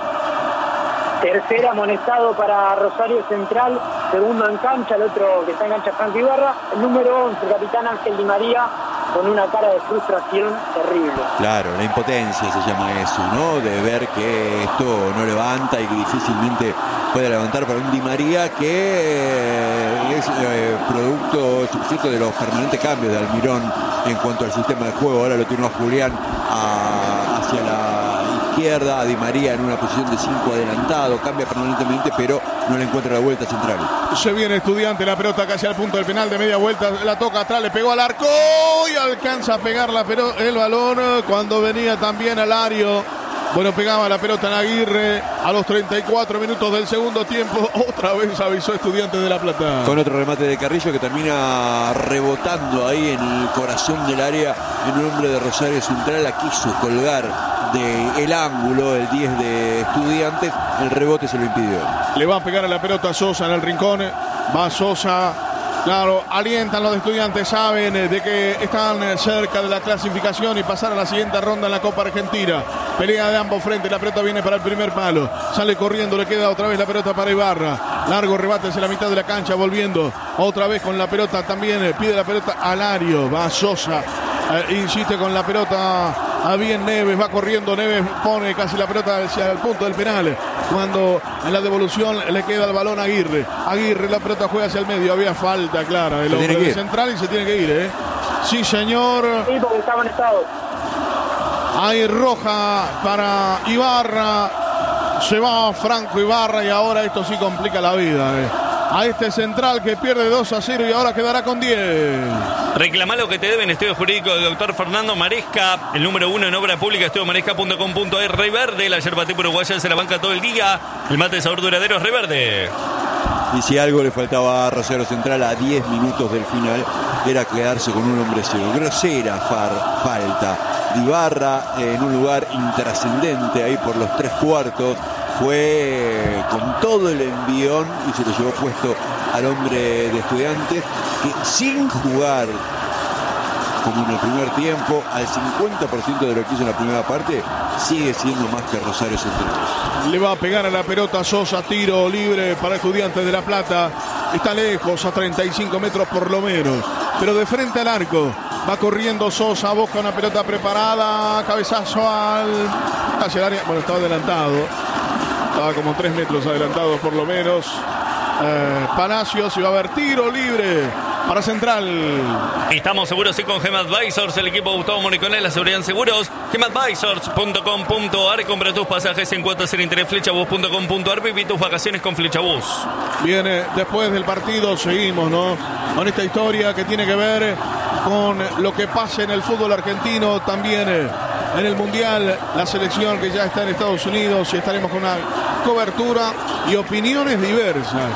Tercer amonestado para Rosario Central, segundo en cancha, el otro que está en cancha Franco Ibarra, el número once, el capitán Ángel Di María, con una cara de frustración terrible. Claro, la impotencia se llama eso, ¿no? De ver que esto no levanta y que difícilmente puede levantar para un Di María que eh, es eh, producto sujeto de los permanentes cambios de Almirón en cuanto al sistema de juego. Ahora lo tiene a Julián a, hacia la izquierda, a Di María en una posición de cinco adelantado, cambia permanentemente, pero no le encuentra la vuelta Central. Se viene Estudiante, la pelota casi al punto del penal de media vuelta, la toca atrás, le pegó al arco y alcanza a pegar la pero el balón cuando venía también Alario. Bueno, pegaba la pelota en Aguirre a los treinta y cuatro minutos del segundo tiempo. Otra vez avisó Estudiantes de La Plata. Con otro remate de Carrillo que termina rebotando ahí en el corazón del área. En un hombre de Rosario Central la quiso colgar del ángulo, el diez de Estudiantes. El rebote se lo impidió. Le va a pegar a la pelota Sosa en el rincón. Va Sosa. Claro, alientan los Estudiantes, saben de que están cerca de la clasificación y pasar a la siguiente ronda en la Copa Argentina. Pelea de ambos frentes, la pelota viene para el primer palo. Sale corriendo, le queda otra vez la pelota para Ibarra. Largo rebate hacia la mitad de la cancha, volviendo otra vez con la pelota también. Pide la pelota Alario, va Sosa. Eh, insiste con la pelota a bien Neves, va corriendo Neves, pone casi la pelota hacia el punto del penal, cuando en la devolución le queda el balón a Aguirre. Aguirre, la pelota juega hacia el medio, había falta clara del hombre del central y se tiene que ir, ¿eh? Sí, señor. Sí, porque está conectado. Hay roja para Ibarra. Se va Franco Ibarra y ahora esto sí complica la vida, eh. A este central que pierde dos a cero y ahora quedará con diez. Reclama lo que te deben. Estudio jurídico del doctor Fernando Maresca, el número uno en obra pública, estudio maresca punto com punto a r. Rey Verde, la yerba tipo uruguaya se la banca todo el día. El mate de sabor duradero es Rey Verde. Y si algo le faltaba a Rosario Central a diez minutos del final, era quedarse con un hombre cero. Grosera far, falta de Ibarra en un lugar intrascendente ahí por los tres cuartos. Fue con todo el envión y se lo llevó puesto al hombre de Estudiantes, que sin jugar como en el primer tiempo, al cincuenta por ciento de lo que hizo en la primera parte, sigue siendo más que Rosario Central. Le va a pegar a la pelota Sosa, tiro libre para Estudiantes de La Plata. Está lejos, a treinta y cinco metros por lo menos, pero de frente al arco. Va corriendo Sosa, busca una pelota preparada, cabezazo al... hacia el área, bueno, estaba adelantado. Estaba como tres metros adelantado por lo menos. Eh, Palacios, y va a haber tiro libre para Central. Estamos seguros y con Gem Advisors, el equipo de Gustavo Moriconel, la seguridad en seguros. gem advisors punto com punto a r. Compra tus pasajes en cuotas sin interés. Flechabus punto com punto a r. Viví tus vacaciones con Flechabus. Viene después del partido, seguimos, ¿no? Con esta historia que tiene que ver con lo que pasa en el fútbol argentino, también en el Mundial, la selección que ya está en Estados Unidos, y estaremos con una cobertura y opiniones diversas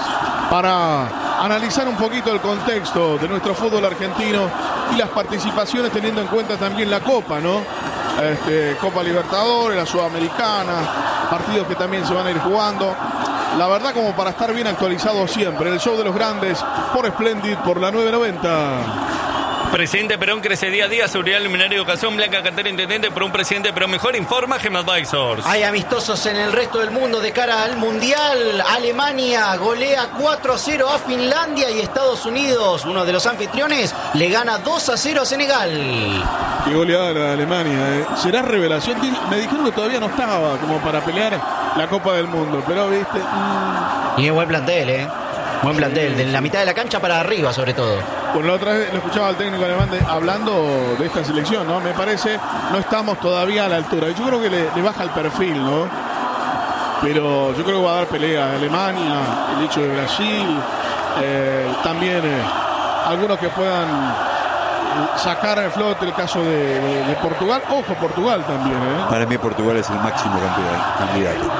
para analizar un poquito el contexto de nuestro fútbol argentino y las participaciones, teniendo en cuenta también la Copa, ¿no? Este, Copa Libertadores, la Sudamericana, partidos que también se van a ir jugando. La verdad, como para estar bien actualizado siempre, en el show de los grandes, por Splendid, por la nueve noventa. Presidente Perón crece día a día, seguridad, luminaria, educación, Blanca Cantera, intendente por un presidente Perón mejor, informa Gem Advisors. Hay amistosos en el resto del mundo de cara al Mundial. Alemania golea cuatro a cero a Finlandia y Estados Unidos, uno de los anfitriones, le gana dos a cero a Senegal. Qué goleada la de Alemania, ¿eh? ¿Será revelación? Me dijeron que todavía no estaba como para pelear la Copa del Mundo, pero viste... Mmm... Y es buen plantel, ¿eh? Buen plantel, de la mitad de la cancha para arriba sobre todo. Bueno, la otra vez lo escuchaba al técnico alemán de, hablando de esta selección, ¿no? Me parece, no estamos todavía a la altura. Yo creo que le, le baja el perfil, ¿no? Pero yo creo que va a dar pelea a Alemania, el hecho de Brasil, eh, también eh, algunos que puedan sacar al flote el caso de, de, de Portugal. Ojo, Portugal también, ¿eh? Para mí Portugal es el máximo campeón, candidato.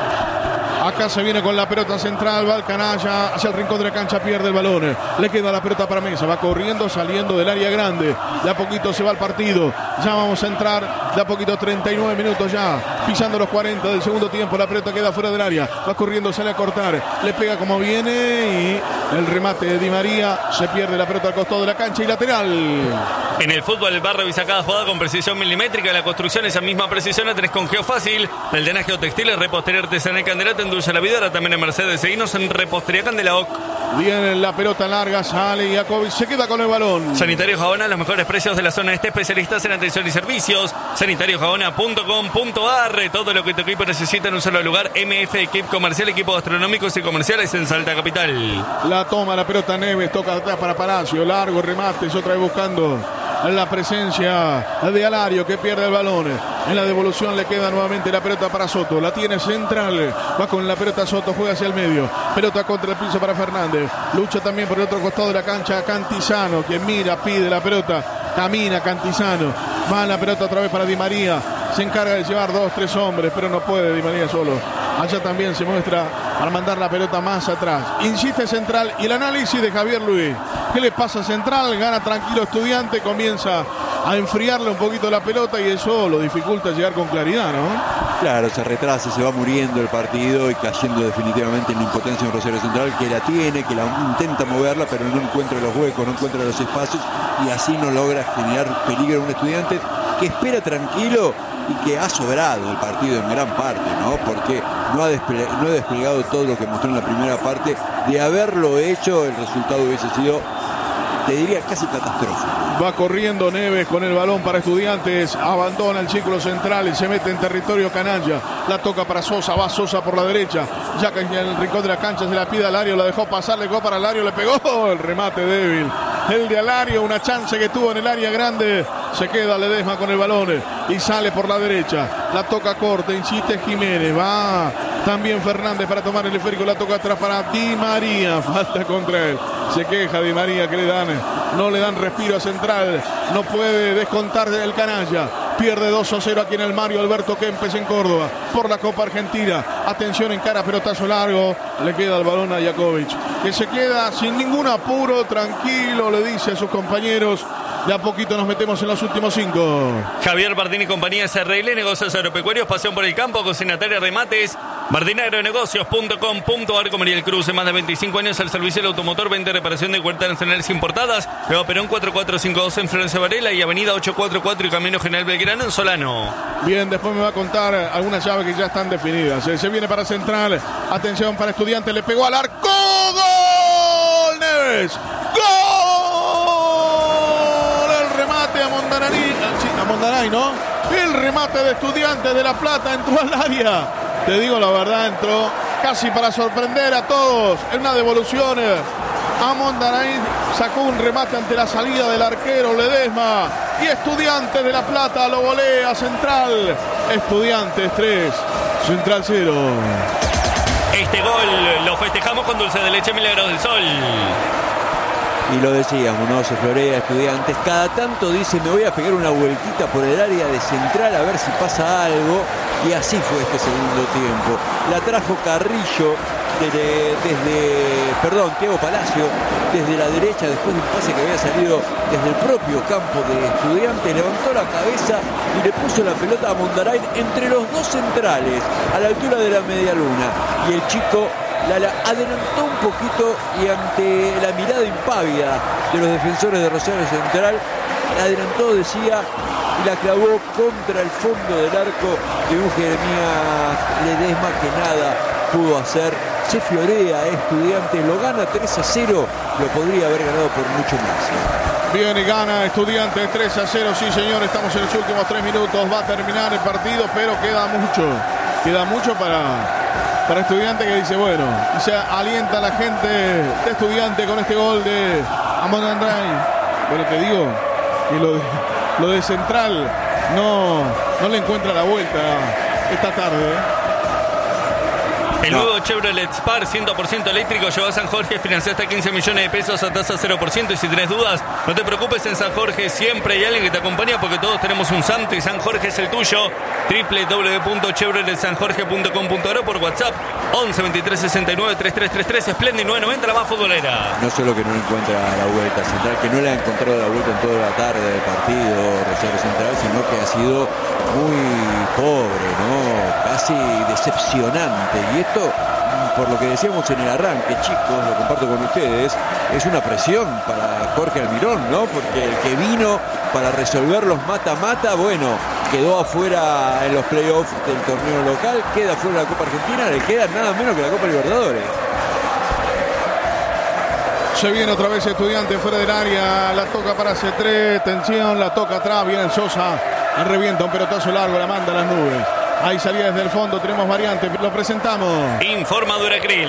Acá se viene con la pelota central, va el canalla hacia el rincón de la cancha, pierde el balón. Le queda la pelota para Mesa, va corriendo, saliendo del área grande. De a poquito se va el partido. Ya vamos a entrar, de a poquito treinta y nueve minutos ya, pisando los cuarenta del segundo tiempo. La pelota queda fuera del área, va corriendo, sale a cortar. Le pega como viene y el remate de Di María. Se pierde la pelota al costado de la cancha y lateral. En el fútbol, el bar revisa cada jugada con precisión milimétrica. En la construcción, esa misma precisión la tenés con Geofácil. El drenaje o textiles, repostería artesanal Candelaria, endulza la vida. Ahora también en Mercedes. Seguimos en Repostería Candelaoc. Viene la pelota larga, sale Jacobi, se queda con el balón. Sanitario Jabona, los mejores precios de la zona este, especialistas en atención y servicios. sanitario jabona punto com punto a r. Todo lo que tu equipo necesita en un solo lugar. M F Equip Comercial, equipos gastronómicos y comerciales en Salta Capital. La toma la pelota Neves, toca atrás para Palacio, largo remate, otra vez buscando la presencia de Alario, que pierde el balón. En la devolución le queda nuevamente la pelota para Soto. La tiene central. Va con la pelota Soto, juega hacia el medio. Pelota contra el piso para Fernández. Lucha también por el otro costado de la cancha Cantizano, que mira, pide la pelota. Camina Cantizano. Va la pelota otra vez para Di María. Se encarga de llevar dos, tres hombres, pero no puede Di María solo. Allá también se muestra para mandar la pelota más atrás. Insiste Central y el análisis de Javier Luis. ¿Qué le pasa a Central? Gana tranquilo Estudiante, comienza a enfriarle un poquito la pelota y eso lo dificulta llegar con claridad, ¿no? Claro, se retrasa, se va muriendo el partido y cayendo definitivamente en la impotencia en Rosario Central, que la tiene, que la intenta moverla, pero no encuentra los huecos, no encuentra los espacios y así no logra generar peligro a un Estudiante que espera tranquilo y que ha sobrado el partido en gran parte, ¿no? Porque no ha, desple- no ha desplegado todo lo que mostró en la primera parte. De haberlo hecho, el resultado hubiese sido, te diría, casi catastrófico. Va corriendo Neves con el balón para Estudiantes. Abandona el círculo central y se mete en territorio canalla. La toca para Sosa. Va Sosa por la derecha. Ya que en el rincón de la cancha se la pide a Alario. La dejó pasar. Le dejó para Alario. Le pegó. El remate débil. El de Alario. Una chance que tuvo en el área grande. Se queda Ledesma con el balón. Y sale por la derecha. La toca corta. Insiste Jiménez. Va también Fernández para tomar el esférico. La toca atrás para Di María. Falta contra él. Se queja Di María que le dan, no le dan respiro a Central. No puede descontar el canalla. Pierde dos a cero aquí en el Mario Alberto Kempes en Córdoba por la Copa Argentina. Atención en cara, pelotazo largo. Le queda el balón a Jakovic, que se queda sin ningún apuro, tranquilo, le dice a sus compañeros. De a poquito nos metemos en los últimos cinco. Javier Bardini y compañía S R L, negocios agropecuarios, pasión por el campo, cocinataria, remates. Bardini Agronegocios punto com punto ar con Mariel Cruz, más de veinticinco años al servicio del automotor, venta y reparación de cuerdas nacionales importadas. Nueva Perón cuatro cuatro cinco dos en Florencia Varela y Avenida ochocientos cuarenta y cuatro y Camino General Belgrano en Solano. Bien, después me va a contar algunas llaves que ya están definidas. Se, se viene para Central. Atención para Estudiantes, le pegó al arco. ¡Gol! Neves. ¡Gol! Remate a Mondanari, a Mondanay, ¿no? El remate de Estudiantes de La Plata entró al área. Te digo la verdad, entró casi para sorprender a todos. En una devolución a Mondanay, sacó un remate ante la salida del arquero Ledesma. Y Estudiantes de La Plata lo volea Central. Estudiantes tres, Central cero. Este gol lo festejamos con dulce de leche Milagros del Sol. Y lo decíamos, ¿no? Se florea Estudiantes. Cada tanto dice, me voy a pegar una vueltita por el área de Central a ver si pasa algo. Y así fue este segundo tiempo. La trajo Carrillo desde, desde perdón, Thiago Palacio, desde la derecha, después de un pase que había salido desde el propio campo de Estudiantes. Levantó la cabeza y le puso la pelota a Mondarain entre los dos centrales, a la altura de la media luna. Y el chico la, la adelantó un poquito y ante la mirada impávida de los defensores de Rosario Central, la adelantó, decía, y la clavó contra el fondo del arco de un Jeremías Ledesma que nada pudo hacer. Se florea Estudiantes, lo gana tres a cero, lo podría haber ganado por mucho más. Bien, y gana Estudiantes tres a cero, sí señor, estamos en los últimos tres minutos, va a terminar el partido, pero queda mucho, queda mucho para, para Estudiantes, que dice, bueno, y se alienta a la gente de Estudiantes con este gol de Amon Andray. Bueno, te digo que lo de, lo de Central no, no le encuentra la vuelta esta tarde, ¿eh? El no. nuevo Chevrolet Spar cien por ciento eléctrico lleva a San Jorge, financia hasta quince millones de pesos a tasa cero por ciento. Y si tenés dudas, no te preocupes, en San Jorge siempre hay alguien que te acompaña, porque todos tenemos un santo y San Jorge es el tuyo. doble u doble u doble u punto chevrolet san jorge punto com punto a r o por WhatsApp once veintitrés sesenta y nueve treinta y tres treinta y tres. Splendid nueve noventa, la más futbolera. No solo que no encuentra la vuelta Central, que no le ha encontrado la vuelta en toda la tarde del partido Rosario Central, sino que ha sido muy pobre, ¿no? Casi decepcionante. Y esto, por lo que decíamos en el arranque, chicos, lo comparto con ustedes, es una presión para Jorge Almirón, ¿no? Porque el que vino para resolver los mata-mata, bueno, quedó afuera en los playoffs del torneo local, queda afuera de la Copa Argentina, le queda nada menos que la Copa Libertadores. Se viene otra vez Estudiante fuera del área, la toca para C tres, tensión, la toca atrás, viene Sosa, revienta un pelotazo largo, la manda a las nubes. Ahí salía desde el fondo, tenemos variantes, lo presentamos. Informa Duracril.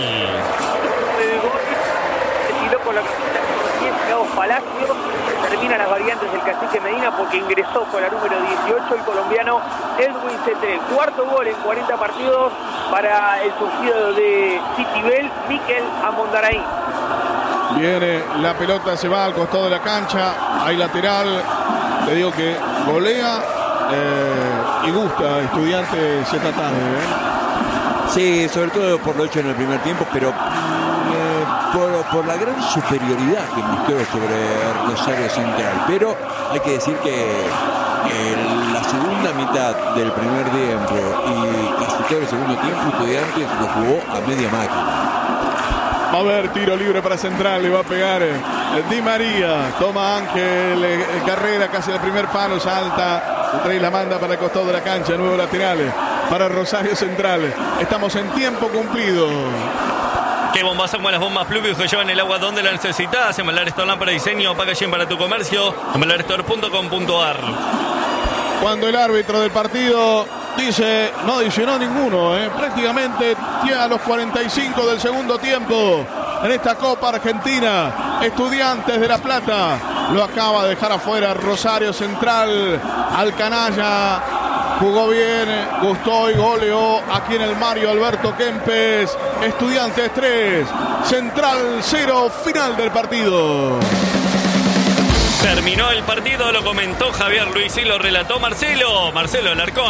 Desfiló con la camiseta Palacio, termina las variantes del Cacique Medina porque ingresó con la número dieciocho el colombiano Edwin Cetré. Cuarto gol en cuarenta partidos para el surgido de Citibel, Miquel Amondarain. Viene la pelota, se va al costado de la cancha, hay lateral, le digo que golea eh, y gusta Estudiantes esta tarde, ¿eh? Sí, sobre todo por lo hecho en el primer tiempo, pero eh, por, por la gran superioridad que mostró sobre Rosario Central. Pero hay que decir que en la segunda mitad del primer tiempo y casi todo el segundo tiempo Estudiantes lo jugó a media máquina. Va a haber tiro libre para Central, le va a pegar Di María, toma Ángel, eh, carrera casi el primer palo, salta, trae la manda para el costado de la cancha, nuevo lateral para Rosario Central. Estamos en tiempo cumplido. ¿Qué bombas son las bombas Pluvius que llevan el agua donde la necesitas? Embalar Store Lámpara Diseño, packaging para tu comercio, embalar store punto com punto ar. Cuando el árbitro del partido dice, no adicionó ninguno, ¿eh? prácticamente tiene a los cuarenta y cinco del segundo tiempo en esta Copa Argentina. Estudiantes de La Plata lo acaba de dejar afuera Rosario Central. Al canalla jugó bien, gustó y goleó aquí en el Mario Alberto Kempes. Estudiantes tres, Central cero, final del partido. Terminó el partido, lo comentó Javier Luis y lo relató Marcelo. Marcelo Alarcón.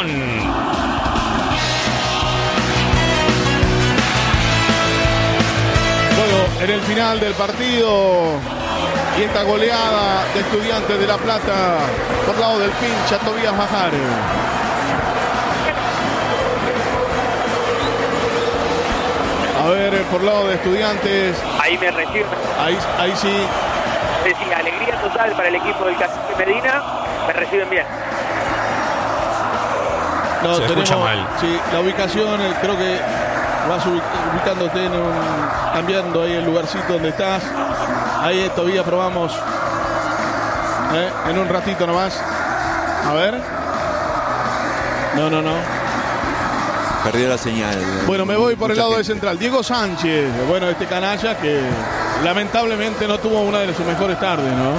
Bueno, en el final del partido y esta goleada de Estudiantes de La Plata por lado del pincha Tobías Bajar. A ver, por lado de Estudiantes. Ahí me recibe. Ahí, ahí sí. Sí, sí, alegría total para el equipo del Cacique Medina. Me reciben bien. No, Se tenemos, escucha mal. Sí, la ubicación, eh, creo que vas ubicándote en un, cambiando ahí el lugarcito donde estás. Ahí todavía probamos. Eh, en un ratito nomás. A ver. No, no, no. Perdió la señal. Bueno, me voy por el lado Mucha de gente. Central. Diego Sánchez, bueno, este canalla que lamentablemente no tuvo una de sus mejores tardes, ¿no?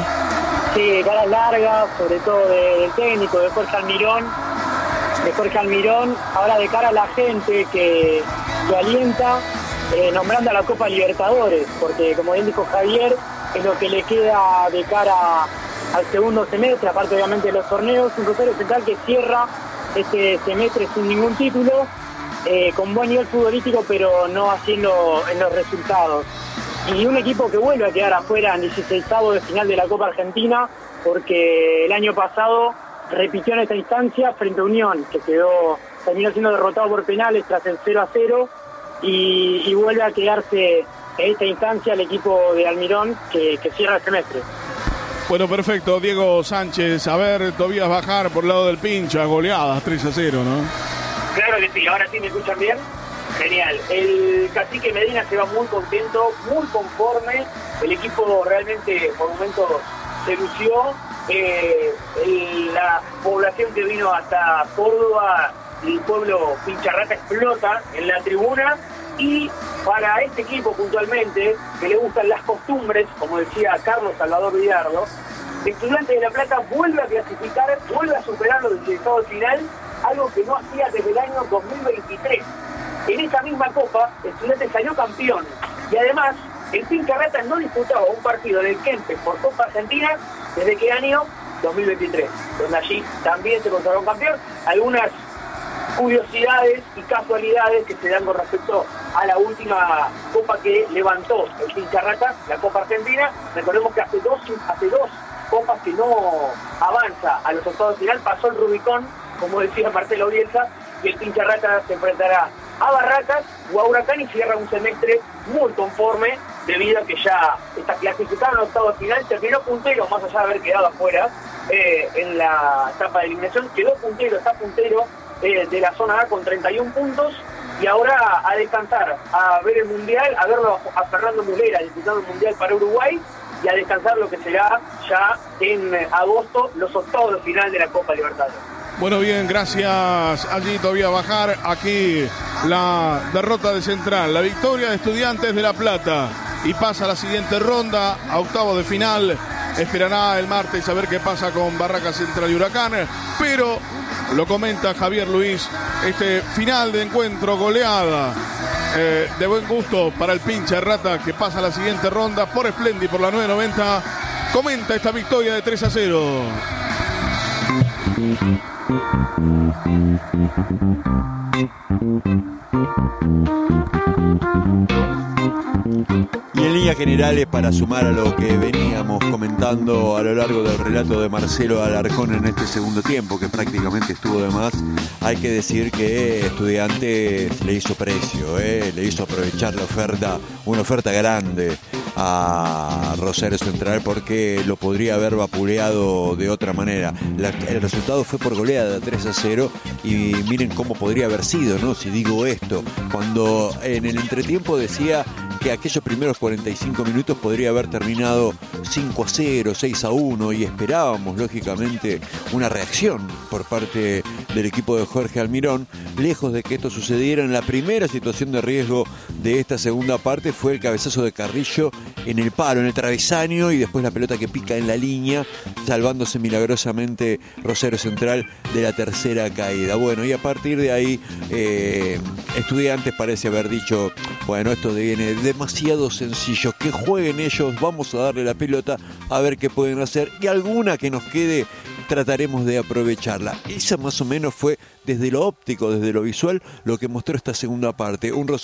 Sí, caras largas, sobre todo de- del técnico, de Jorge Almirón. De Jorge Almirón, ahora de cara a la gente que, que alienta, eh, nombrando a la Copa Libertadores, porque como bien dijo Javier, es lo que le queda de cara al segundo semestre, aparte obviamente de los torneos. Un Rosario Central que cierra este semestre sin ningún título, eh, con buen nivel futbolístico, pero no haciendo en los resultados. Y un equipo que vuelve a quedar afuera en dieciseisavo de final de la Copa Argentina, porque el año pasado repitió en esta instancia frente a Unión, que quedó terminó siendo derrotado por penales tras el cero a cero, y, y vuelve a quedarse en esta instancia el equipo de Almirón, que, que cierra el semestre. Bueno, perfecto, Diego Sánchez. A ver, Tobías Bajar por el lado del pincha, goleadas tres a cero, ¿no? Claro que sí, ahora sí me escuchan bien. Genial. El Cacique Medina se va muy contento, muy conforme. El equipo realmente por momentos se lució. Eh, el- la población que vino hasta Córdoba, el pueblo Pincharrata explota en la tribuna. Y para este equipo puntualmente, que le gustan las costumbres, como decía Carlos Salvador Villardo, Estudiantes de La Plata vuelve a clasificar, vuelve a superar los dieciseisavos de final, algo que no hacía desde el año dos mil veintitrés. En esa misma Copa, Estudiantes salió campeón. Y además, el Pincharrata no disputaba un partido del Kempes por Copa Argentina desde qué año? dos mil veintitrés, donde allí también se consagró campeón. Algunas curiosidades y casualidades que se dan con respecto a la última copa que levantó el Pincharrata, la Copa Argentina. Recordemos que hace dos, hace dos copas que no avanza a los octavos de final, pasó el Rubicón, como decía Marcelo Bielsa, y el Pincharrata se enfrentará a Barracas o a Huracán y cierra un semestre muy conforme, debido a que ya está clasificado en los octavos de final, terminó puntero, más allá de haber quedado afuera eh, en la etapa de eliminación, quedó puntero, está puntero eh, de la zona A con treinta y un puntos, y ahora a descansar, a ver el Mundial, a verlo a Fernando Mulera disputando el Mundial para Uruguay, y a descansar lo que será ya en agosto los octavos de final de la Copa Libertadores. Bueno, bien, gracias. Allí todavía bajar. Aquí la derrota de Central, la victoria de Estudiantes de La Plata. Y pasa a la siguiente ronda, a octavo de final. Esperará el martes a ver qué pasa con Barracas Central y Huracán. Pero, lo comenta Javier Luis, este final de encuentro, goleada eh, de buen gusto para el Pincharrata, que pasa a la siguiente ronda por Splendi, por la nueve noventa. Comenta esta victoria de tres a cero. Y en líneas generales, para sumar a lo que veníamos comentando a lo largo del relato de Marcelo Alarcón en este segundo tiempo, que prácticamente estuvo de más, hay que decir que Estudiantes le hizo precio, ¿eh? le hizo aprovechar la oferta, una oferta grande a Rosario Central, porque lo podría haber vapuleado de otra manera. La, el resultado fue por goleada tres a cero, y miren cómo podría haber sido, ¿no? Si digo esto, cuando en el entretiempo decía que aquellos primeros cuarenta y cinco minutos podría haber terminado cinco a cero, seis a uno, y esperábamos lógicamente una reacción por parte del equipo de Jorge Almirón. Lejos de que esto sucediera, en la primera situación de riesgo de esta segunda parte fue el cabezazo de Carrillo en el palo, en el travesaño, y después la pelota que pica en la línea, salvándose milagrosamente Rosario Central de la tercera caída. Bueno, y a partir de ahí eh, Estudiantes parece haber dicho, bueno, esto viene demasiado sencillo, que jueguen ellos, vamos a darle la pelota a ver qué pueden hacer, y alguna que nos quede trataremos de aprovecharla. Esa más o menos fue, desde lo óptico, desde lo visual, lo que mostró esta segunda parte. Un